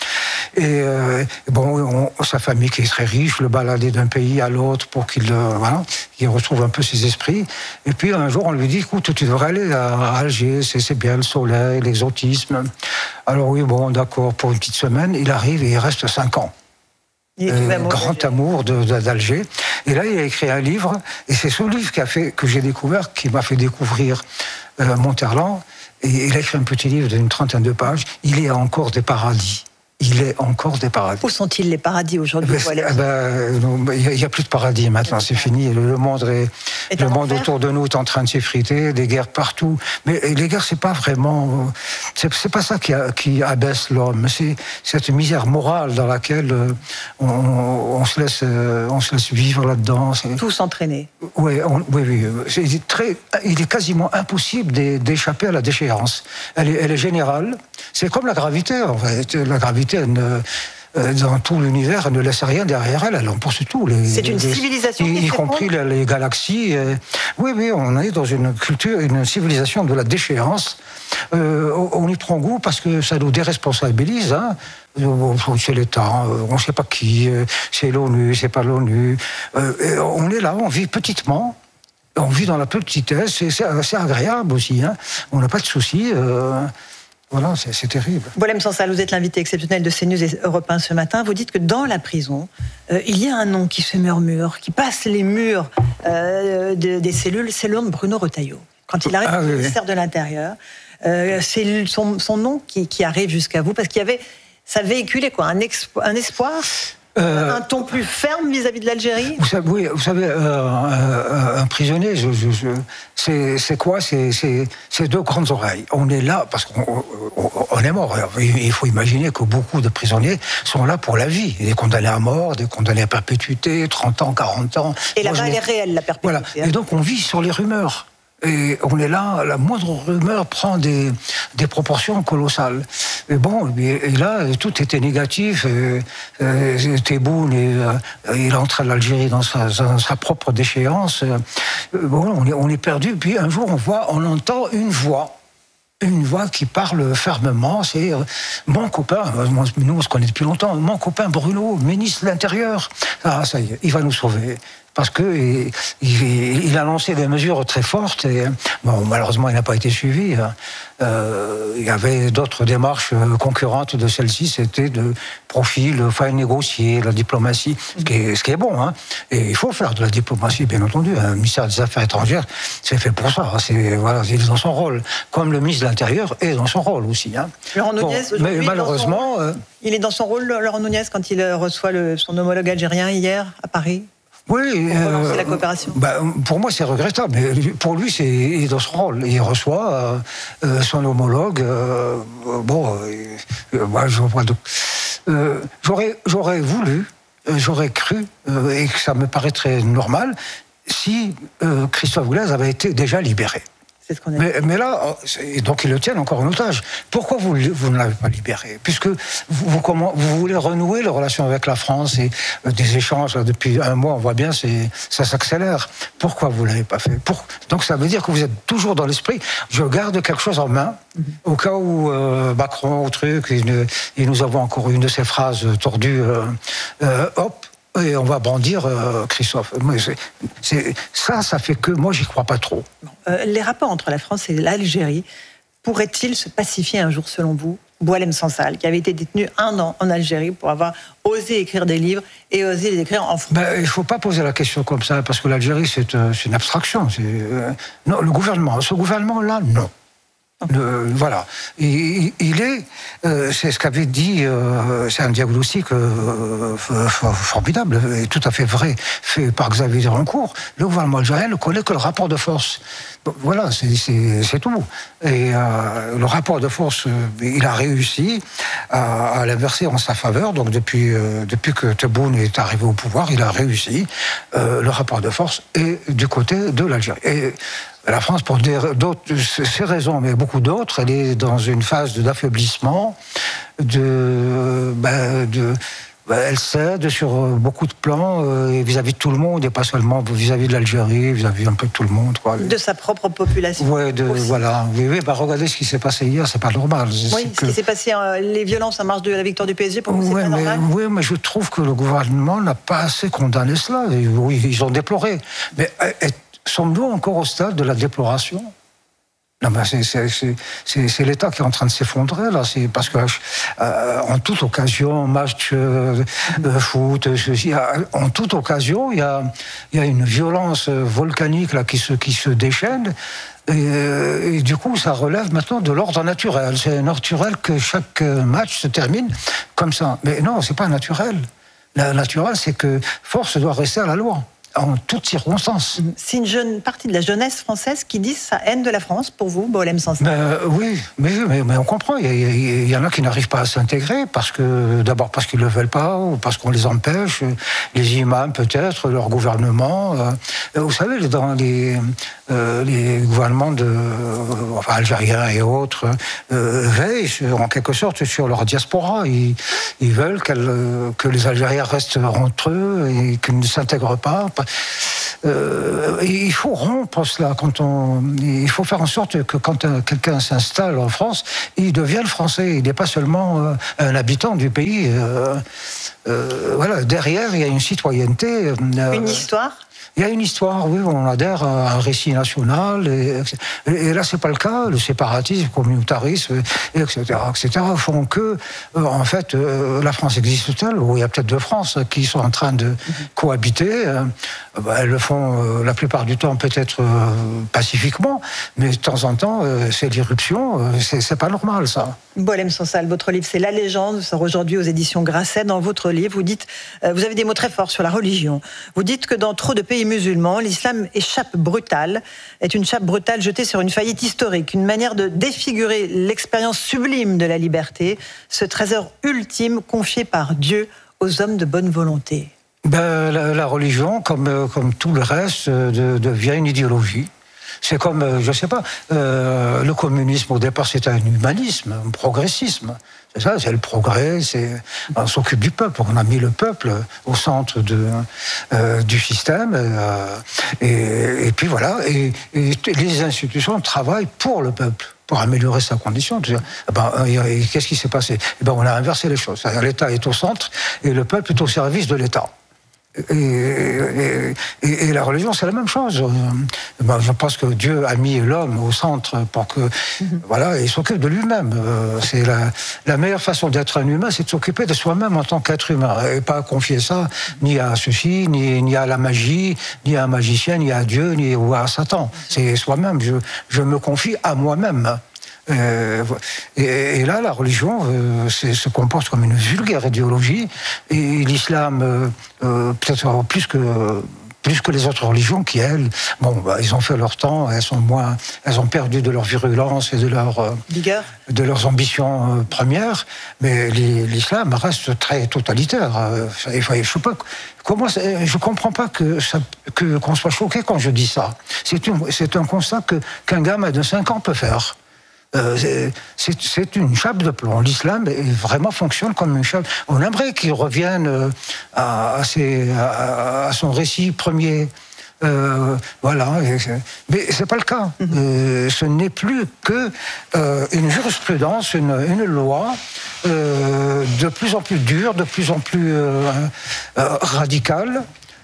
Et euh, bon, on, sa famille qui est très riche, le baladait d'un pays à l'autre pour qu'il euh, voilà, qu'il retrouve un peu ses esprits. Et puis un jour, on lui dit, écoute, tu devrais aller à Alger, c'est, c'est bien le soleil, l'exotisme. Alors oui, bon, d'accord, pour une petite semaine, il arrive et il reste cinq ans. Il est euh, grand amour de, de, d'Alger. Et là, il a écrit un livre, et c'est ce livre qui a fait, que j'ai découvert, qui m'a fait découvrir euh, Monterland. Et il a écrit un petit livre d'une trentaine de pages. Il y a encore des paradis. Il est encore des paradis. Où sont-ils les paradis aujourd'hui? Il ben, ben, n'y a, a plus de paradis maintenant, c'est fini. Le, le monde, est, est le monde autour de nous est en train de s'effriter, des guerres partout. Mais les guerres, c'est pas vraiment, c'est, c'est pas ça qui, a, qui abaisse l'homme. C'est cette misère morale dans laquelle on, on, se, laisse, on se laisse vivre là-dedans. C'est... Tout s'entraîner. Oui, on, oui, oui. C'est très, il est quasiment impossible d'échapper à la déchéance. Elle est, elle est générale. C'est comme la gravité, en fait. La gravité, Ne, dans tout l'univers, elle ne laisse rien derrière elle, elle emporte tout. Les, c'est une les, civilisation y, qui y compris les, les galaxies. Euh, oui, oui, on est dans une culture, une civilisation de la déchéance. Euh, on y prend goût parce que ça nous déresponsabilise. Hein. C'est l'État, on ne sait pas qui, c'est l'ONU, c'est pas l'ONU. Euh, on est là, on vit petitement. On vit dans la petitesse, et c'est, c'est agréable aussi. Hein. On n'a pas de soucis. Euh, Voilà, c'est, c'est terrible. Boualem Sansal, vous êtes l'invité exceptionnel de CNews et Europe un ce matin. Vous dites que dans la prison, euh, il y a un nom qui se murmure, qui passe les murs euh, de, des cellules, c'est le nom de Bruno Retailleau. Quand il arrive ah, au oui, ministère oui. de l'Intérieur, euh, c'est son, son nom qui, qui arrive jusqu'à vous, parce qu'il y avait, ça véhiculait quoi, un, expo, un espoir Euh, un ton plus ferme vis-à-vis de l'Algérie? Vous savez, oui, vous savez euh, euh, un prisonnier, je, je, je, c'est, c'est quoi? C'est, c'est, c'est deux grandes oreilles. On est là parce qu'on on, on est mort. Il faut imaginer que beaucoup de prisonniers sont là pour la vie. Des condamnés à mort, des condamnés à perpétuité, trente ans, quarante ans. Et là-bas, elle est réelle, la perpétuité. Voilà. Et donc, on vit sur les rumeurs. Et on est là, la moindre rumeur prend des, des proportions colossales. Et bon, et là, tout était négatif. Et, et, Tebboune, et, il entre à l'Algérie dans sa, dans sa propre déchéance. Bon, on est, on est perdu. Puis un jour, on voit, on entend une voix. Une voix qui parle fermement, c'est euh, mon copain, nous on se connaît depuis longtemps, mon copain Bruno, ministre de l'Intérieur. Ah, ça y est, il va nous sauver. Parce que il, il, il a lancé des mesures très fortes et bon, malheureusement, il n'a pas été suivi. Euh, il y avait d'autres démarches concurrentes de celle-ci, c'était de profil, enfin négocier, la diplomatie, ce qui est, ce qui est bon. Hein. Et il faut faire de la diplomatie, bien entendu. Un ministère des Affaires étrangères, c'est fait pour ça. C'est, voilà, il est dans son rôle. Comme le ministre de l'Intérieur est dans son rôle aussi. Hein. Laurent Nunez, bon, mais malheureusement... Son... Euh... Il est dans son rôle, Laurent Nunez, quand il reçoit le, son homologue algérien hier à Paris? Oui, pour relancer euh, la coopération. Bah, pour moi, c'est regrettable. Mais pour lui, c'est, il est dans son rôle. Il reçoit euh, euh, son homologue. Euh, bon, euh, moi, je vois. Euh, j'aurais, j'aurais voulu, euh, j'aurais cru, euh, et que ça me paraîtrait normal, si euh, Christophe Glaise avait été déjà libéré. C'est ce qu'on a mais, mais là, donc ils le tiennent encore en otage. Pourquoi vous, vous ne l'avez pas libéré? Puisque vous, vous, comment, vous voulez renouer les relations avec la France et euh, des échanges, là, depuis un mois, on voit bien, c'est, ça s'accélère. Pourquoi vous ne l'avez pas fait? Pour, Donc ça veut dire que vous êtes toujours dans l'esprit, je garde quelque chose en main, mm-hmm. au cas où euh, Macron, au truc, et, et nous avons encore une de ces phrases tordues, euh, euh, hop, et on va brandir euh, Christophe. C'est, c'est, ça, ça fait que moi, j'y crois pas trop. Bon, euh, les rapports entre la France et l'Algérie pourraient-ils se pacifier un jour, selon vous? Boualem Sansal, qui avait été détenu un an en Algérie pour avoir osé écrire des livres et osé les écrire en français. Ben, il ne faut pas poser la question comme ça, parce que l'Algérie, c'est, euh, c'est une abstraction. C'est, euh, non, le gouvernement, ce gouvernement-là, non. Le, voilà, il, il est, euh, c'est ce qu'avait dit, euh, c'est un diagnostic euh, formidable et tout à fait vrai, fait par Xavier Derencourt. Le gouvernement algérien ne connaît que le rapport de force. Voilà, c'est, c'est, c'est tout. Et euh, le rapport de force, euh, il a réussi à, à l'inverser en sa faveur. Donc depuis, euh, depuis que Tebboune est arrivé au pouvoir, il a réussi. Euh, le rapport de force est du côté de l'Algérie. Et la France, pour d'autres, ces raisons, mais beaucoup d'autres, elle est dans une phase d'affaiblissement, de, ben, de, elle cède sur beaucoup de plans euh, vis-à-vis de tout le monde et pas seulement vis-à-vis de l'Algérie, vis-à-vis un peu de tout le monde. Quoi. De sa propre population. Oui, voilà. Oui, oui, bah, regardez ce qui s'est passé hier, c'est pas normal. Oui, c'est ce que... qui s'est passé, euh, les violences en marge de la victoire du P S G, pour vous, oui, c'est pas mais, normal. Oui, mais je trouve que le gouvernement n'a pas assez condamné cela. Et, oui, ils ont déploré. Mais et, sommes-nous encore au stade de la déploration ? Non, ben c'est, c'est, c'est, c'est, c'est l'État qui est en train de s'effondrer, là. C'est parce que, euh, en toute occasion, match euh, euh, foot, ceci, en toute occasion, il y a, il y a une violence volcanique, là, qui se, qui se déchaîne. Et, et du coup, ça relève maintenant de l'ordre naturel. C'est naturel que chaque match se termine comme ça. Mais non, c'est pas naturel. Le naturel, c'est que force doit rester à la loi. En toutes circonstances. C'est une jeune partie de la jeunesse française qui dit sa haine de la France, pour vous, Boualem Sansal. Ben, oui, mais, mais, mais on comprend. Il y, il y en a qui n'arrivent pas à s'intégrer, parce que, d'abord parce qu'ils ne le veulent pas, ou parce qu'on les empêche, les imams peut-être, leur gouvernement. Euh, vous savez, dans les, euh, les gouvernements de, euh, enfin, algériens et autres euh, veillent en quelque sorte sur leur diaspora. Ils, ils veulent que les Algériens restent entre eux et qu'ils ne s'intègrent pas. Euh, il faut rompre cela. Quand on, il faut faire en sorte que quand un, quelqu'un s'installe en France, il devienne français. Il n'est pas seulement euh, un habitant du pays. Euh, euh, voilà. Derrière, il y a une cittoyenneté. Euh, une histoire. Il y a une histoire, oui, on adhère à un récit national, et, et là, c'est pas le cas. Le séparatisme, le communautarisme, et etc., et cetera, font que, euh, en fait, euh, la France existe-t-elle? Ou il y a peut-être deux France qui sont en train de cohabiter. Euh, bah, elles le font euh, la plupart du temps, peut-être euh, pacifiquement, mais de temps en temps, euh, c'est l'irruption. Euh, c'est, c'est pas normal, ça. Boualem Sansal, votre livre, c'est La Légende, sort aujourd'hui aux éditions Grasset. Dans votre livre, vous dites, euh, vous avez des mots très forts sur la religion. Vous dites que dans trop de pays musulmans, l'islam est chape brutale, est une chape brutale jetée sur une faillite historique, une manière de défigurer l'expérience sublime de la liberté, ce trésor ultime confié par Dieu aux hommes de bonne volonté. Ben, la, la religion, comme, comme tout le reste, de, devient une idéologie. C'est comme, je ne sais pas, euh, le communisme au départ c'était un humanisme, un progressisme. C'est ça, c'est le progrès, c'est, on s'occupe du peuple, on a mis le peuple au centre de, euh, du système, euh, et, et puis voilà, et, et les institutions travaillent pour le peuple, pour améliorer sa condition. Et ben, et qu'est-ce qui s'est passé? Et ben, on a inversé les choses. L'État est au centre et le peuple est au service de l'État. Et, et, et, et la religion, c'est la même chose. Ben, je pense que Dieu a mis l'homme au centre pour que, mm-hmm. voilà, il s'occupe de lui-même. C'est la, la meilleure façon d'être un humain, c'est de s'occuper de soi-même en tant qu'être humain, et pas confier ça ni à ceci, ni, ni à la magie, ni à un magicien, ni à Dieu, ni ou à Satan. C'est soi-même. Je, je me confie à moi-même. Euh, et, et là, la religion euh, se comporte comme une vulgaire idéologie, et l'islam, euh, euh, peut-être plus que plus que les autres religions, qui elles, bon, bah, ils ont fait leur temps, elles sont moins, elles ont perdu de leur virulence et de leur euh, vigueur, de leurs ambitions euh, premières, mais l'islam reste très totalitaire. Euh, je sais pas comment, je comprends pas que ça, que qu'on soit choqué quand je dis ça. C'est une, c'est un constat que qu'un gamin de cinq ans peut faire. Euh, c'est, c'est une chape de plomb. L'islam vraiment fonctionne comme une chape. On aimerait qu'il revienne à, à, ses, à, à son récit premier. Euh, voilà, mais c'est pas le cas. Mm-hmm. Euh, ce n'est plus que euh, une jurisprudence, une, une loi euh, de plus en plus dure, de plus en plus euh, euh, radicale.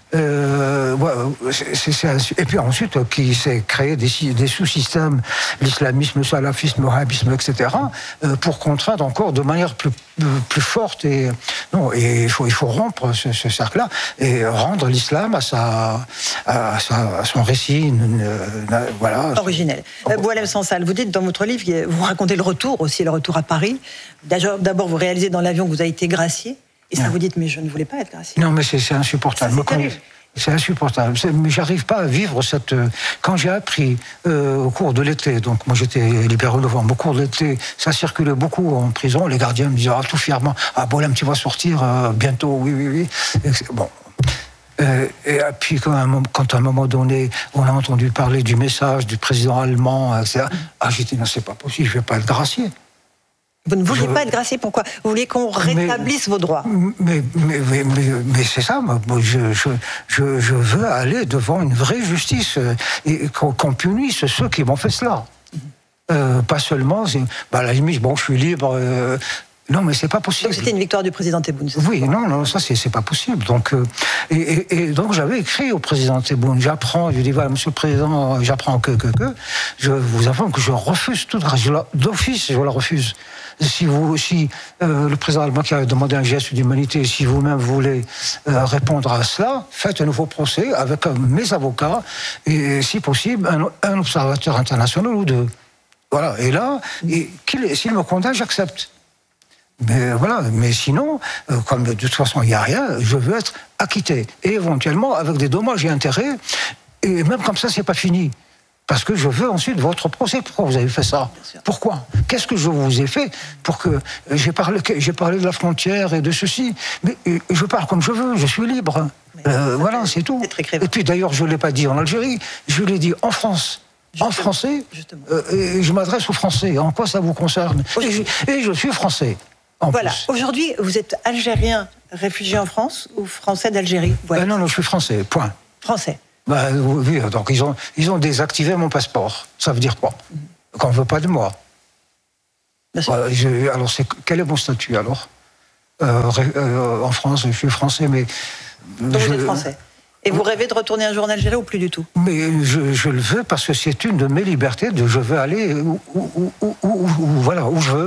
Euh, ouais, c'est, c'est, et puis ensuite, qui s'est créé des, des sous-systèmes, l'islamisme, le salafisme, le wahhabisme, et cetera, euh, pour contraindre encore de manière plus, plus forte. Et, non, et il, faut, il faut rompre ce, ce cercle-là et rendre l'islam à, sa, à, sa, à son récit une, une, une, voilà. originel. Euh, Boualem Sansal, vous dites dans votre livre, vous racontez le retour aussi, le retour à Paris. D'abord, vous réalisez dans l'avion que vous avez été gracié. Et ça, non. Vous dites, mais je ne voulais pas être gracié. Non, mais c'est, c'est insupportable. Ça, c'est, c'est insupportable. C'est, mais j'arrive pas à vivre cette... Quand j'ai appris euh, au cours de l'été, donc moi j'étais libéré au novembre, au cours de l'été, ça circulait beaucoup en prison, les gardiens me disaient ah, tout fièrement, ah Boualem, tu vas sortir euh, bientôt, oui, oui, oui. Et bon. Euh, et puis quand à, un, quand à un moment donné, on a entendu parler du message du président allemand, et cetera, ah, j'ai dit, non, c'est pas possible, je vais pas être gracié. Vous ne vouliez je... pas être gracié, pourquoi? Vous voulez qu'on rétablisse mais, vos droits? Mais, mais, mais, mais, mais c'est ça, moi, je, je, je, je veux aller devant une vraie justice et qu'on, qu'on punisse ceux qui m'ont fait cela. Euh, pas seulement, bah, à la limite, bon, je suis libre. Euh, non, mais c'est pas possible. Donc c'était une victoire du président Tebboune. Oui, non, non, ça c'est, c'est pas possible. Donc, euh, et, et, et donc j'avais écrit au président Tebboune, j'apprends, je dis voilà, Monsieur le Président, j'apprends que que que, je vous informe que je refuse toute grâce, d'office, je la refuse. Si vous, si euh, le président allemand qui a demandé un geste d'humanité, si vous-même voulez euh, répondre à cela, faites un nouveau procès avec euh, mes avocats et, si possible, un, un observateur international ou deux. Voilà. Et là, et, qu'il, s'il me condamne, j'accepte. Mais voilà. Mais sinon, euh, comme de toute façon il n'y a rien, je veux être acquitté et éventuellement avec des dommages et intérêts. Et même comme ça, c'est pas fini. Parce que je veux ensuite votre procès. Pourquoi vous avez fait ça? Pourquoi? Qu'est-ce que je vous ai fait pour que... J'ai parlé, j'ai parlé de la frontière et de ceci, mais je parle comme je veux, je suis libre. Euh, voilà, c'est tout. Et puis d'ailleurs, je ne l'ai pas dit en Algérie, je l'ai dit en France. Justement. En français, euh, et je m'adresse aux Français. En quoi ça vous concerne? et je, et je suis français. Voilà. Plus. Aujourd'hui, vous êtes algérien réfugié en France ou français d'Algérie? Voilà. euh, Non, non, je suis français, point. Français. Bah, oui, donc ils ont, ils ont désactivé mon passeport. Ça veut dire quoi? mmh. Qu'on ne veut pas de moi. Voilà, je, alors, c'est, quel est mon statut alors? euh, euh, En France, je suis français, mais... Donc je, vous êtes français. Et vous rêvez de retourner un jour en Algérie ou plus du tout? Mais je, je le veux parce que c'est une de mes libertés. De, je veux aller où, où, où, où, où, voilà, où je veux.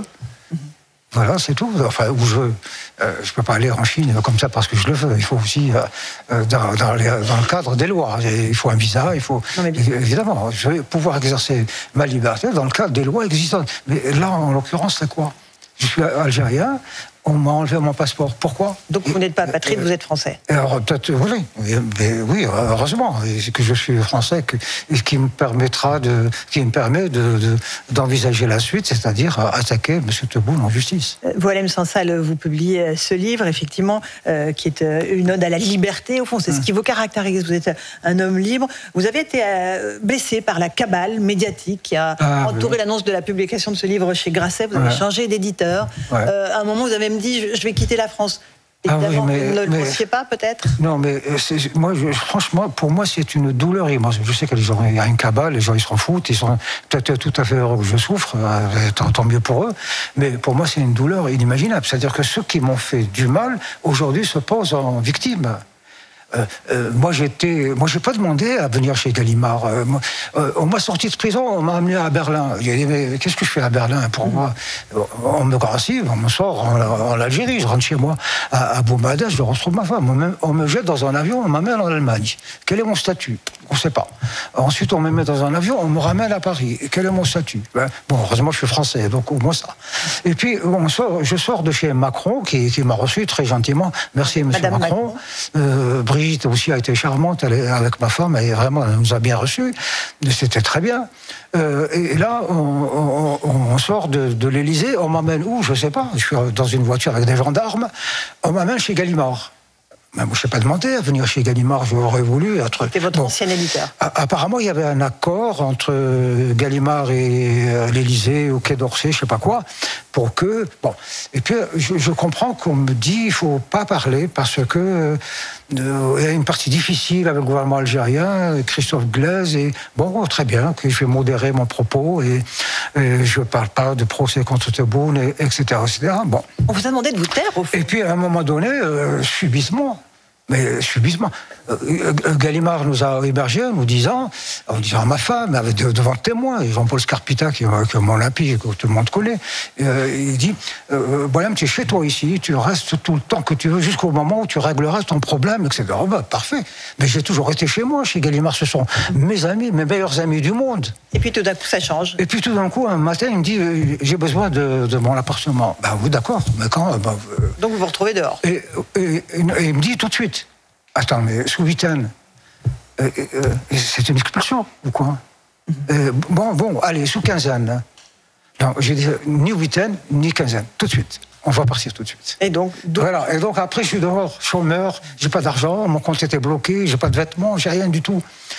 Voilà, c'est tout. Enfin, où je veux. Euh, je ne peux pas aller en Chine comme ça parce que je le veux. Il faut aussi, euh, dans, dans, les, dans le cadre des lois, il faut un visa, il faut... Non, mais évidemment, je vais pouvoir exercer ma liberté dans le cadre des lois existantes. Mais là, en l'occurrence, c'est quoi? Je suis algérien, on m'a enlevé mon passeport. Pourquoi? Donc vous n'êtes pas apatride, euh, vous êtes français. Alors peut-être, oui, mais, oui, heureusement, c'est que je suis français, que, qui me permettra de, qui me permet de, de, d'envisager la suite, c'est-à-dire attaquer M. Tebboune en justice. Boualem Sansal, vous publiez ce livre, effectivement, euh, qui est une ode à la liberté. Au fond, c'est hum. ce qui vous caractérise. Vous êtes un homme libre. Vous avez été euh, blessé par la cabale médiatique qui a ah, entouré oui. l'annonce de la publication de ce livre chez Grasset. Vous avez ouais. changé d'éditeur. Ouais. Euh, à un moment, vous avez dit je vais quitter la France. Évidemment, ah oui, mais, vous ne le mais, pensiez pas, peut-être? Non, mais c'est, moi, je, franchement, pour moi, c'est une douleur immense. Je sais qu'il y a une cabale, les gens, ils s'en foutent, ils sont peut-être tout à fait heureux que je souffre, tant, tant mieux pour eux, mais pour moi, c'est une douleur inimaginable. C'est-à-dire que ceux qui m'ont fait du mal, aujourd'hui, se posent en victime. Euh, euh, moi, j'étais, moi, j'ai pas demandé à venir chez Gallimard. Euh, moi, euh, on m'a sorti de prison, on m'a amené à Berlin. J'ai dit, mais qu'est-ce que je fais à Berlin? Pour moi, on me gracie, on me sort en, en Algérie, je rentre chez moi à, à Boumada, je retrouve ma femme. On me, on me jette dans un avion, on m'amène en Allemagne. Quel est mon statut? On ne sait pas. Ensuite, on me met dans un avion, on me ramène à Paris. Et quel est mon statut? Ben, bon, heureusement, je suis français, donc au moins ça. Et puis, on sort, je sors de chez Macron, qui, qui m'a reçu très gentiment. Merci, monsieur Madame Macron. Macron. Euh, Brigitte aussi a été charmante, elle est avec ma femme, et vraiment, elle nous a bien reçus. C'était très bien. Euh, et là, on, on, on sort de, de l'Élysée, on m'amène où? Je ne sais pas. Je suis dans une voiture avec des gendarmes. On m'amène chez Gallimard. Mais moi, je n'ai pas demandé à venir chez Gallimard, j'aurais voulu être... C'était votre bon. ancien éditeur. Apparemment, il y avait un accord entre Gallimard et l'Élysée, au Quai d'Orsay, je ne sais pas quoi, pour que... Bon. Et puis, je, je comprends qu'on me dit qu'il ne faut pas parler parce que euh, il y a une partie difficile avec le gouvernement algérien, Christophe Glaise, et bon, très bien, que je vais modérer mon propos, et, et je ne parle pas de procès contre Tebboune, et, etc., et cetera. Bon. On vous a demandé de vous taire, au fond. Et puis, à un moment donné, euh, subitement, mais subitement, euh, Gallimard nous a hébergés en nous disant, en disant à ma femme, avec devant le témoin, Jean-Paul Scarpita, qui est mon lapis, que tout le monde connaît, euh, il dit, euh, Boualem, tu es chez toi ici, tu restes tout le temps que tu veux, jusqu'au moment où tu régleras ton problème, et cetera. Oh, bah, parfait. Mais j'ai toujours été chez moi, chez Gallimard, ce sont mes amis, mes meilleurs amis du monde. Et puis tout d'un coup, ça change. Et puis tout d'un coup, un matin, il me dit, euh, j'ai besoin de, de mon appartement. Ben oui, d'accord, mais quand ben, euh... Donc vous vous retrouvez dehors. Et, et, et, et il me dit tout de suite, attends, mais sous huitaine, euh, euh, c'est une expulsion ou quoi? mm-hmm. euh, Bon, bon, allez, sous quinzaine. Non, j'ai dit ni huitaine, ni quinzaine, tout de suite. On va partir tout de suite. Et donc, donc... Voilà. Et donc après, je suis dehors, chômeur, j'ai pas d'argent, mon compte était bloqué, j'ai pas de vêtements, j'ai rien du tout.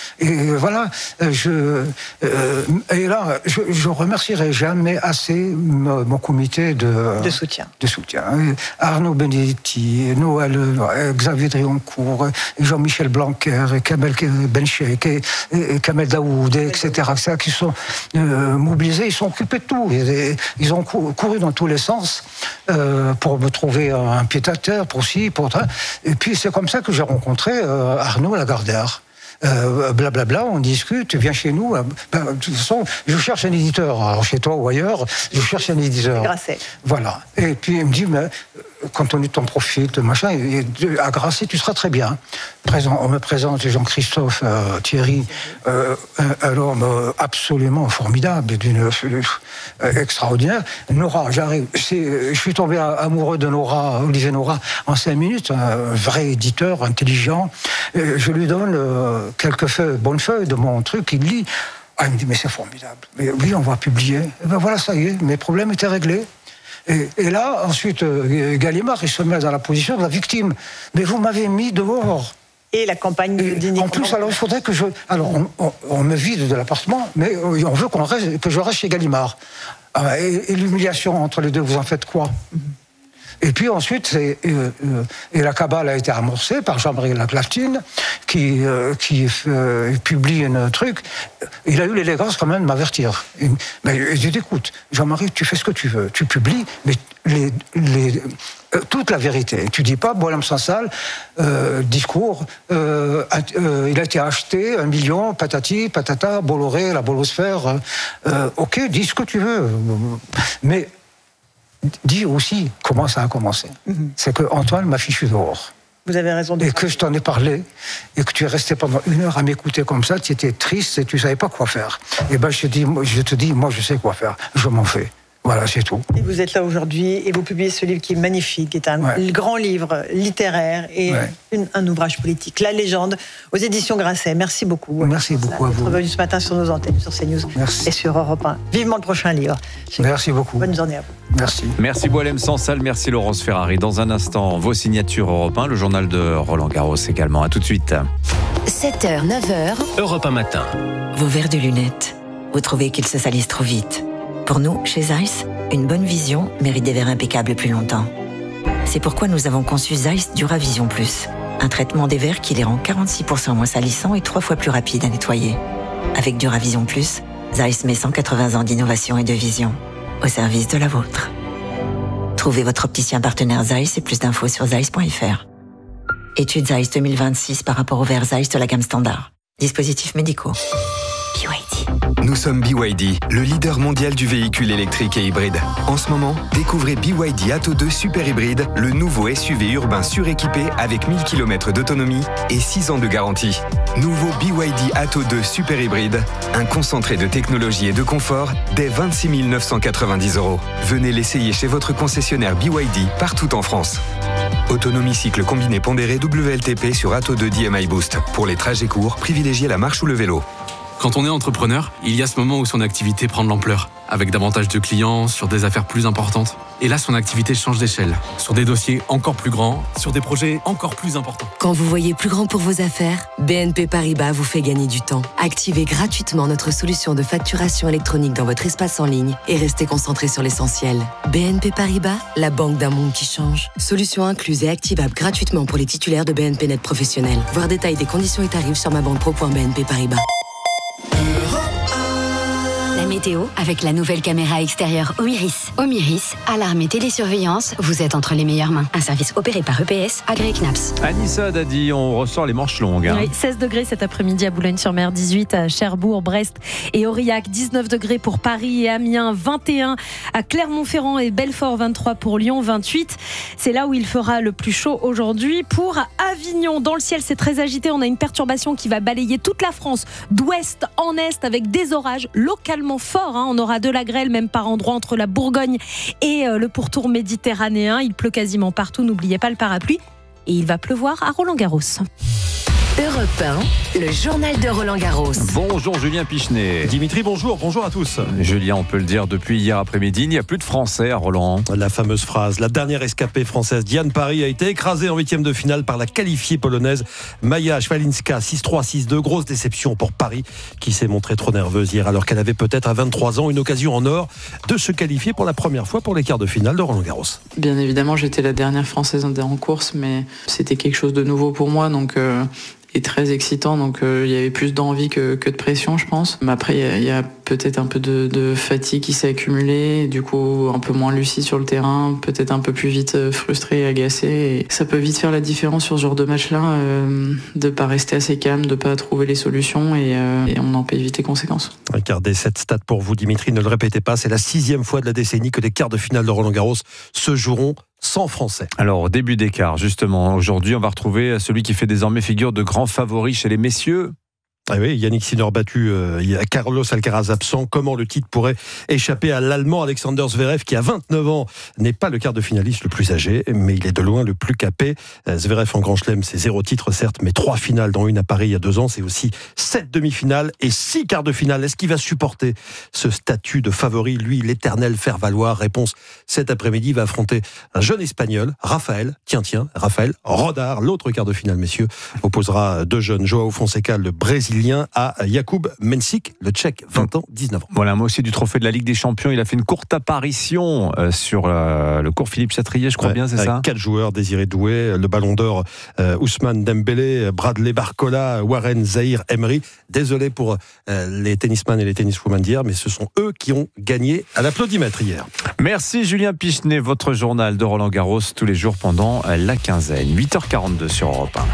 Et voilà, je, euh, et là, je, je remercierai jamais assez mon, mon comité de, de soutien. De soutien. Arnaud Benedetti, Noël, Xavier Drioncourt, Jean-Michel Blanquer, Kamel Benchek, et, et Kamel Daoud, et cetera, et cetera, qui sont euh, mobilisés, ils sont occupés de tout. Ils, ils ont couru dans tous les sens euh, pour me trouver un pied-à-terre, pour ci, pour ça. Et puis c'est comme ça que j'ai rencontré euh, Arnaud Lagardère. Euh, blablabla, bla, bla, on discute, viens chez nous. Ben, de toute façon, je cherche un éditeur, alors chez toi ou ailleurs, je cherche un éditeur. Grasset. Voilà. Et puis il me dit, mais compte tenu de ton profil, de machin, à Grasset, tu seras très bien. Présent, on me présente Jean-Christophe euh, Thierry, euh, un, un homme absolument formidable, d'une euh, extraordinaire. Nora, j'arrive, je suis tombé amoureux de Nora, Olivier Nora, en cinq minutes, un vrai éditeur, intelligent. Et je lui donne euh, quelques feuilles, bonnes feuilles de mon truc, il lit. Ah, il me dit, mais c'est formidable. Mais oui, on va publier. Et ben voilà, ça y est, mes problèmes étaient réglés. Et, et là, ensuite, euh, Gallimard, il se met dans la position de la victime. Mais vous m'avez mis dehors. Et la campagne d'Unique. En plus, alors il faudrait que je. Alors, on, on, on me vide de l'appartement, mais on veut qu'on reste, que je reste chez Gallimard. Ah, et, et l'humiliation entre les deux, vous en faites quoi? Mm-hmm. Et puis ensuite, c'est, euh, euh, et la cabale a été amorcée par Jean-Marie Laclatine, qui, euh, qui euh, publie un truc. Il a eu l'élégance quand même de m'avertir. Il, mais il dit, écoute, Jean-Marie, tu fais ce que tu veux, tu publies, mais les, les, euh, toute la vérité. Tu dis pas, Boualem Sansal, euh, discours, euh, euh, il a été acheté, un million, patati, patata, Bolloré, la bolosphère. Euh, ok, dis ce que tu veux. Mais dis aussi comment ça a commencé. Mm-hmm. C'est que Antoine m'a fichu dehors. Vous avez raison de Et que je t'en ai parlé, et que tu es resté pendant une heure à m'écouter comme ça, tu étais triste et tu ne savais pas quoi faire. Et ben je te dis, je te dis, moi je sais quoi faire, je m'en fais. Voilà, c'est tout. Et vous êtes là aujourd'hui et vous publiez ce livre qui est magnifique, qui est un ouais. grand livre littéraire et ouais. une, un ouvrage politique, La Légende, aux éditions Grasset. Merci beaucoup. Merci beaucoup à vous. D'être venu ce matin sur nos antennes, sur CNews Merci. Et sur Europe un. Vivement le prochain livre. Merci beaucoup. Bonne journée à vous. Merci. Merci Boualem Sansal, merci Laurence Ferrari. Dans un instant, vos signatures Europe un, le journal de Roland Garros également. À tout de suite. sept heures, neuf heures. Europe un matin. Vos verres de lunettes, vous trouvez qu'ils se salissent trop vite? Pour nous, chez Zeiss, une bonne vision mérite des verres impeccables plus longtemps. C'est pourquoi nous avons conçu Zeiss Duravision Plus, un traitement des verres qui les rend quarante-six pour cent moins salissants et trois fois plus rapides à nettoyer. Avec Duravision Plus, Zeiss met cent quatre-vingts ans d'innovation et de vision au service de la vôtre. Trouvez votre opticien partenaire Zeiss et plus d'infos sur zeiss point f r. Étude Zeiss deux mille vingt-six par rapport aux verres Zeiss de la gamme standard. Dispositifs médicaux. B Y D. Nous sommes B Y D, le leader mondial du véhicule électrique et hybride. En ce moment, découvrez B Y D Atto deux Super Hybride, le nouveau S U V urbain suréquipé avec mille kilomètres d'autonomie et six ans de garantie. Nouveau B Y D Atto deux Super Hybride, un concentré de technologie et de confort dès vingt-six mille neuf cent quatre-vingt-dix euros. Venez l'essayer chez votre concessionnaire B Y D partout en France. Autonomie cycle combiné pondéré W L T P sur Atto deux D M I Boost. Pour les trajets courts, privilégiez la marche ou le vélo. Quand on est entrepreneur, il y a ce moment où son activité prend de l'ampleur, avec davantage de clients, sur des affaires plus importantes. Et là, son activité change d'échelle, sur des dossiers encore plus grands, sur des projets encore plus importants. Quand vous voyez plus grand pour vos affaires, B N P Paribas vous fait gagner du temps. Activez gratuitement notre solution de facturation électronique dans votre espace en ligne et restez concentré sur l'essentiel. B N P Paribas, la banque d'un monde qui change. Solution incluse et activable gratuitement pour les titulaires de B N P Net professionnels. Voir détail des conditions et tarifs sur ma banque pro point b n p paribas. La météo avec la nouvelle caméra extérieure Omiris. Omiris, alarme et télésurveillance, vous êtes entre les meilleures mains. Un service opéré par E P S, agréé C N A P S. Anissa a dit, on ressort les manches longues. Hein. Oui, seize degrés cet après-midi à Boulogne-sur-Mer, dix-huit à Cherbourg, Brest et Aurillac, dix-neuf degrés pour Paris et Amiens, vingt et un à Clermont-Ferrand et Belfort, vingt-trois pour Lyon, vingt-huit. C'est là où il fera le plus chaud aujourd'hui. Pour Avignon, dans le ciel, c'est très agité. On a une perturbation qui va balayer toute la France, d'ouest en est, avec des orages localement forts. Hein. On aura de la grêle, même par endroits, entre la Bourgogne et euh, le pourtour méditerranéen. Il pleut quasiment partout. N'oubliez pas le parapluie. Et il va pleuvoir à Roland-Garros. Europe un, le journal de Roland Garros. Bonjour Julien Pichenet. Dimitri, bonjour, bonjour à tous. Julien, on peut le dire depuis hier après-midi, il n'y a plus de Français à Roland. La fameuse phrase, la dernière escapée française Diane Parry a été écrasée en huitième de finale par la qualifiée polonaise Maja Szwalinska, six trois, six deux. Grosse déception pour Paris qui s'est montrée trop nerveuse hier alors qu'elle avait peut-être à vingt-trois ans une occasion en or de se qualifier pour la première fois pour les quarts de finale de Roland Garros. Bien évidemment, j'étais la dernière Française en course, mais c'était quelque chose de nouveau pour moi, donc euh, et très excitant, donc euh, il y avait plus d'envie que, que de pression, je pense. Mais après, il y a, il y a peut-être un peu de, de fatigue qui s'est accumulée, du coup un peu moins lucide sur le terrain, peut-être un peu plus vite frustré et agacé. Et ça peut vite faire la différence sur ce genre de match-là, euh, de pas rester assez calme, de pas trouver les solutions, et, euh, et on en paye vite les conséquences. Regardez cette stat pour vous, Dimitri, ne le répétez pas, c'est la sixième fois de la décennie que les quarts de finale de Roland Garros se joueront sans Français. Alors, au début d'écart, justement, aujourd'hui, on va retrouver celui qui fait désormais figure de grand favori chez les messieurs. Ah oui, Yannick Sinner battu, euh, il y a Carlos Alcaraz absent. Comment le titre pourrait échapper à l'Allemand Alexander Zverev, qui à vingt-neuf ans n'est pas le quart de finaliste le plus âgé, mais il est de loin le plus capé. Euh, Zverev en Grand Chelem, c'est zéro titre certes, mais trois finales, dont une à Paris il y a deux ans. C'est aussi sept demi-finales et six quarts de finale. Est-ce qu'il va supporter ce statut de favori, lui, l'éternel faire-valoir? Réponse cet après-midi, il va affronter un jeune Espagnol, Rafael, tiens tiens, Rafael Rodar, l'autre quart de finale, messieurs, opposera deux jeunes, Joao Fonseca, le Brésilien, à Jakub Mensik, le Tchèque, vingt ans, dix-neuf ans. Voilà, un mot aussi du trophée de la Ligue des Champions. Il a fait une courte apparition euh, sur euh, le cours Philippe Chatrier, je crois ouais, bien, c'est avec ça. Quatre joueurs, Désiré Doué, le Ballon d'Or, euh, Ousmane Dembélé, Bradley Barcola, Warren Zahir Emery. Désolé pour euh, les tennisman et les tenniswomen d'hier, mais ce sont eux qui ont gagné à l'applaudimètre hier. Merci Julien Pichenet, votre journal de Roland Garros tous les jours pendant la quinzaine. huit heures quarante-deux sur Europe un.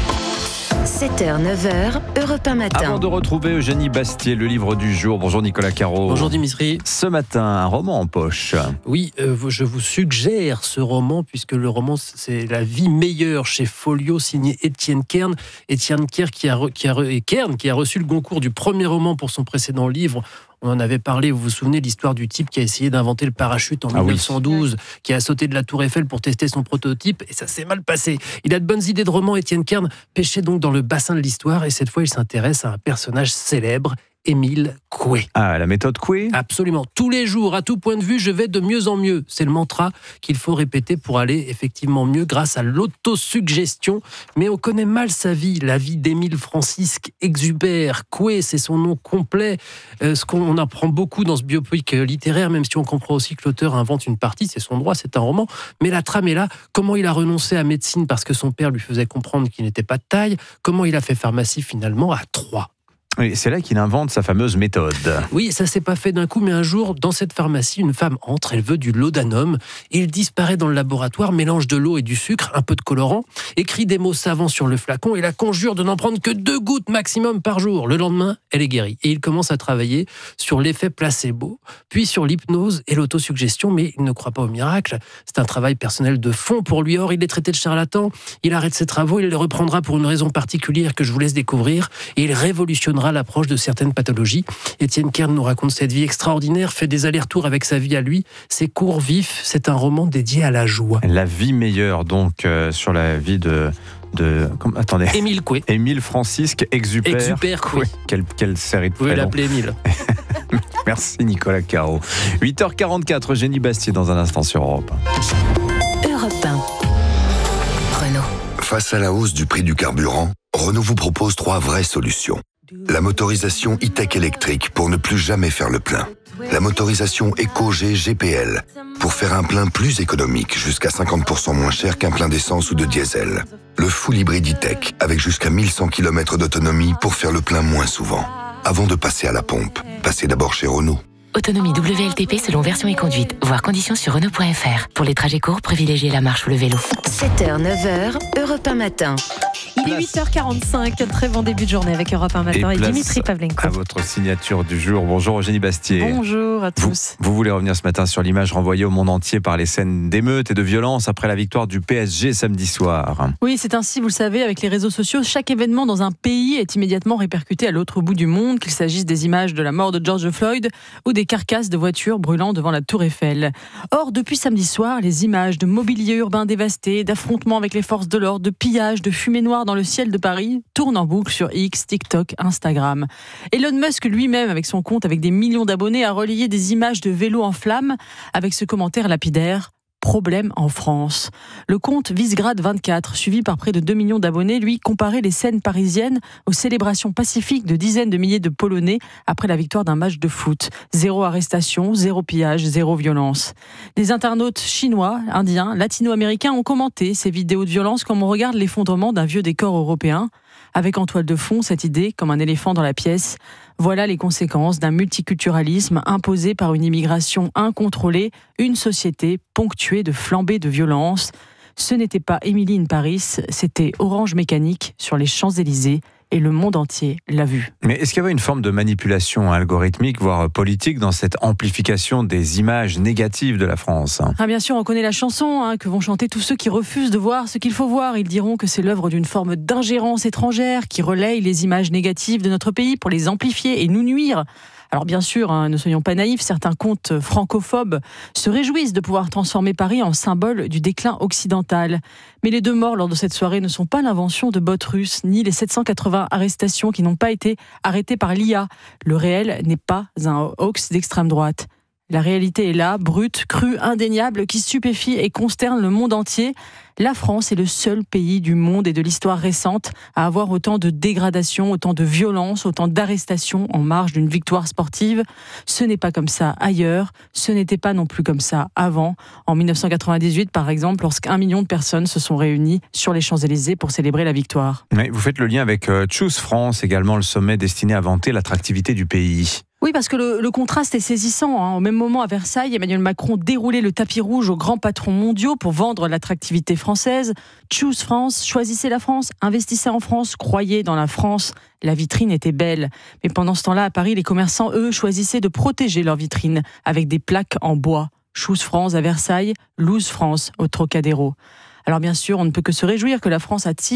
sept heures, neuf heures, Europe un matin. Avant de retrouver Eugénie Bastier, le livre du jour. Bonjour Nicolas Caro. Bonjour Dimitri. Ce matin, un roman en poche. Oui, euh, je vous suggère ce roman, puisque le roman, c'est La vie meilleure chez Folio, signé Étienne Kern. Étienne Kern qui a, qui a, et Kern qui a reçu le Goncourt du premier roman pour son précédent livre. On en avait parlé, vous vous souvenez, l'histoire du type qui a essayé d'inventer le parachute en ah dix-neuf cent douze, oui. Qui a sauté de la Tour Eiffel pour tester son prototype, et ça s'est mal passé. Il a de bonnes idées de roman, Étienne Kern pêchait donc dans le bassin de l'histoire, et cette fois il s'intéresse à un personnage célèbre, Émile Coué. Ah, la méthode Coué ? Absolument. Tous les jours, à tout point de vue, je vais de mieux en mieux. C'est le mantra qu'il faut répéter pour aller effectivement mieux grâce à l'autosuggestion. Mais on connaît mal sa vie, la vie d'Émile Francisque Exubert. Coué, c'est son nom complet. Euh, ce qu'on apprend beaucoup dans ce biopic littéraire, même si on comprend aussi que l'auteur invente une partie, c'est son droit, c'est un roman. Mais la trame est là. Comment il a renoncé à médecine parce que son père lui faisait comprendre qu'il n'était pas de taille. Comment il a fait pharmacie finalement à Troyes. Oui, c'est là qu'il invente sa fameuse méthode. Oui, ça s'est pas fait d'un coup, mais un jour, dans cette pharmacie, une femme entre, elle veut du laudanum, et il disparaît dans le laboratoire, mélange de l'eau et du sucre, un peu de colorant, écrit des mots savants sur le flacon et la conjure de n'en prendre que deux gouttes maximum par jour. Le lendemain, elle est guérie. Et il commence à travailler sur l'effet placebo, puis sur l'hypnose et l'autosuggestion, mais il ne croit pas au miracle. C'est un travail personnel de fond pour lui. Or, il est traité de charlatan, il arrête ses travaux, il les reprendra pour une raison particulière que je vous laisse découvrir, et il révolutionnera l'approche de certaines pathologies. Étienne Kern nous raconte cette vie extraordinaire, fait des allers-retours avec sa vie à lui. C'est court, vif, c'est un roman dédié à la joie. La vie meilleure, donc, euh, sur la vie de... de comme, attendez. Émile Coué. Émile Francisque Exupère. Exupère Coué. Quelle, quelle série de Vous pouvez l'appeler Émile. Merci Nicolas Caro. huit heures quarante-quatre, Eugénie Bastier dans un instant sur Europe. Europe un. Renault. Face à la hausse du prix du carburant, Renault vous propose trois vraies solutions. La motorisation e-tech électrique pour ne plus jamais faire le plein. La motorisation EcoG G P L pour faire un plein plus économique, jusqu'à cinquante pour cent moins cher qu'un plein d'essence ou de diesel. Le full hybride e-tech avec jusqu'à mille cent kilomètres d'autonomie pour faire le plein moins souvent. Avant de passer à la pompe, passez d'abord chez Renault. Autonomie W L T P selon version et conduite. Voir conditions sur Renault point F R. Pour les trajets courts, privilégiez la marche ou le vélo. sept heures, neuf heures, Europe un matin. Il est huit heures quarante-cinq, très bon début de journée avec Europe un matin et, et Dimitri Pavlenko. À votre signature du jour. Bonjour Eugénie Bastier. Bonjour à tous. Vous, vous voulez revenir ce matin sur l'image renvoyée au monde entier par les scènes d'émeutes et de violence après la victoire du P S G samedi soir. Oui, c'est ainsi, vous le savez, avec les réseaux sociaux, chaque événement dans un pays est immédiatement répercuté à l'autre bout du monde, qu'il s'agisse des images de la mort de George Floyd ou des carcasses de voitures brûlant devant la Tour Eiffel. Or, depuis samedi soir, les images de mobilier urbain dévasté, d'affrontements avec les forces de l'ordre, de pillages, de fumée noire dans dans le ciel de Paris tourne en boucle sur X, TikTok, Instagram. Elon Musk lui-même, avec son compte avec des millions d'abonnés, a relayé des images de vélos en flammes avec ce commentaire lapidaire. Problème en France. Le compte Visegrad vingt-quatre, suivi par près de deux millions d'abonnés, lui comparait les scènes parisiennes aux célébrations pacifiques de dizaines de milliers de Polonais après la victoire d'un match de foot. Zéro arrestation, zéro pillage, zéro violence. Des internautes chinois, indiens, latino-américains ont commenté ces vidéos de violence comme on regarde l'effondrement d'un vieux décor européen. Avec en toile de fond cette idée, comme un éléphant dans la pièce, voilà les conséquences d'un multiculturalisme imposé par une immigration incontrôlée, une société ponctuée de flambées de violence. Ce n'était pas Emily in Paris, c'était Orange Mécanique sur les Champs-Élysées. Et le monde entier l'a vu. Mais est-ce qu'il y avait une forme de manipulation algorithmique, voire politique, dans cette amplification des images négatives de la France ? Ah, bien sûr, on connaît la chanson hein, que vont chanter tous ceux qui refusent de voir ce qu'il faut voir. Ils diront que c'est l'œuvre d'une forme d'ingérence étrangère qui relaye les images négatives de notre pays pour les amplifier et nous nuire. Alors bien sûr, hein, ne soyons pas naïfs, certains comptes francophobes se réjouissent de pouvoir transformer Paris en symbole du déclin occidental. Mais les deux morts lors de cette soirée ne sont pas l'invention de bots russes, ni les sept cent quatre-vingts arrestations qui n'ont pas été arrêtées par l'I A. Le réel n'est pas un hoax d'extrême droite. La réalité est là, brute, crue, indéniable, qui stupéfie et consterne le monde entier. La France est le seul pays du monde et de l'histoire récente à avoir autant de dégradation, autant de violence, autant d'arrestations en marge d'une victoire sportive. Ce n'est pas comme ça ailleurs, ce n'était pas non plus comme ça avant. En dix-neuf cent quatre-vingt-dix-huit, par exemple, lorsqu'un million de personnes se sont réunies sur les Champs-Élysées pour célébrer la victoire. Mais vous faites le lien avec Choose France, également le sommet destiné à vanter l'attractivité du pays. Oui, parce que le, le contraste est saisissant. Hein. Au même moment, à Versailles, Emmanuel Macron déroulait le tapis rouge aux grands patrons mondiaux pour vendre l'attractivité française. Choose France, choisissez la France, investissez en France, croyez dans la France. La vitrine était belle. Mais pendant ce temps-là, à Paris, les commerçants, eux, choisissaient de protéger leur vitrine avec des plaques en bois. Choose France à Versailles, Lose France au Trocadéro. Alors bien sûr, on ne peut que se réjouir que la France attire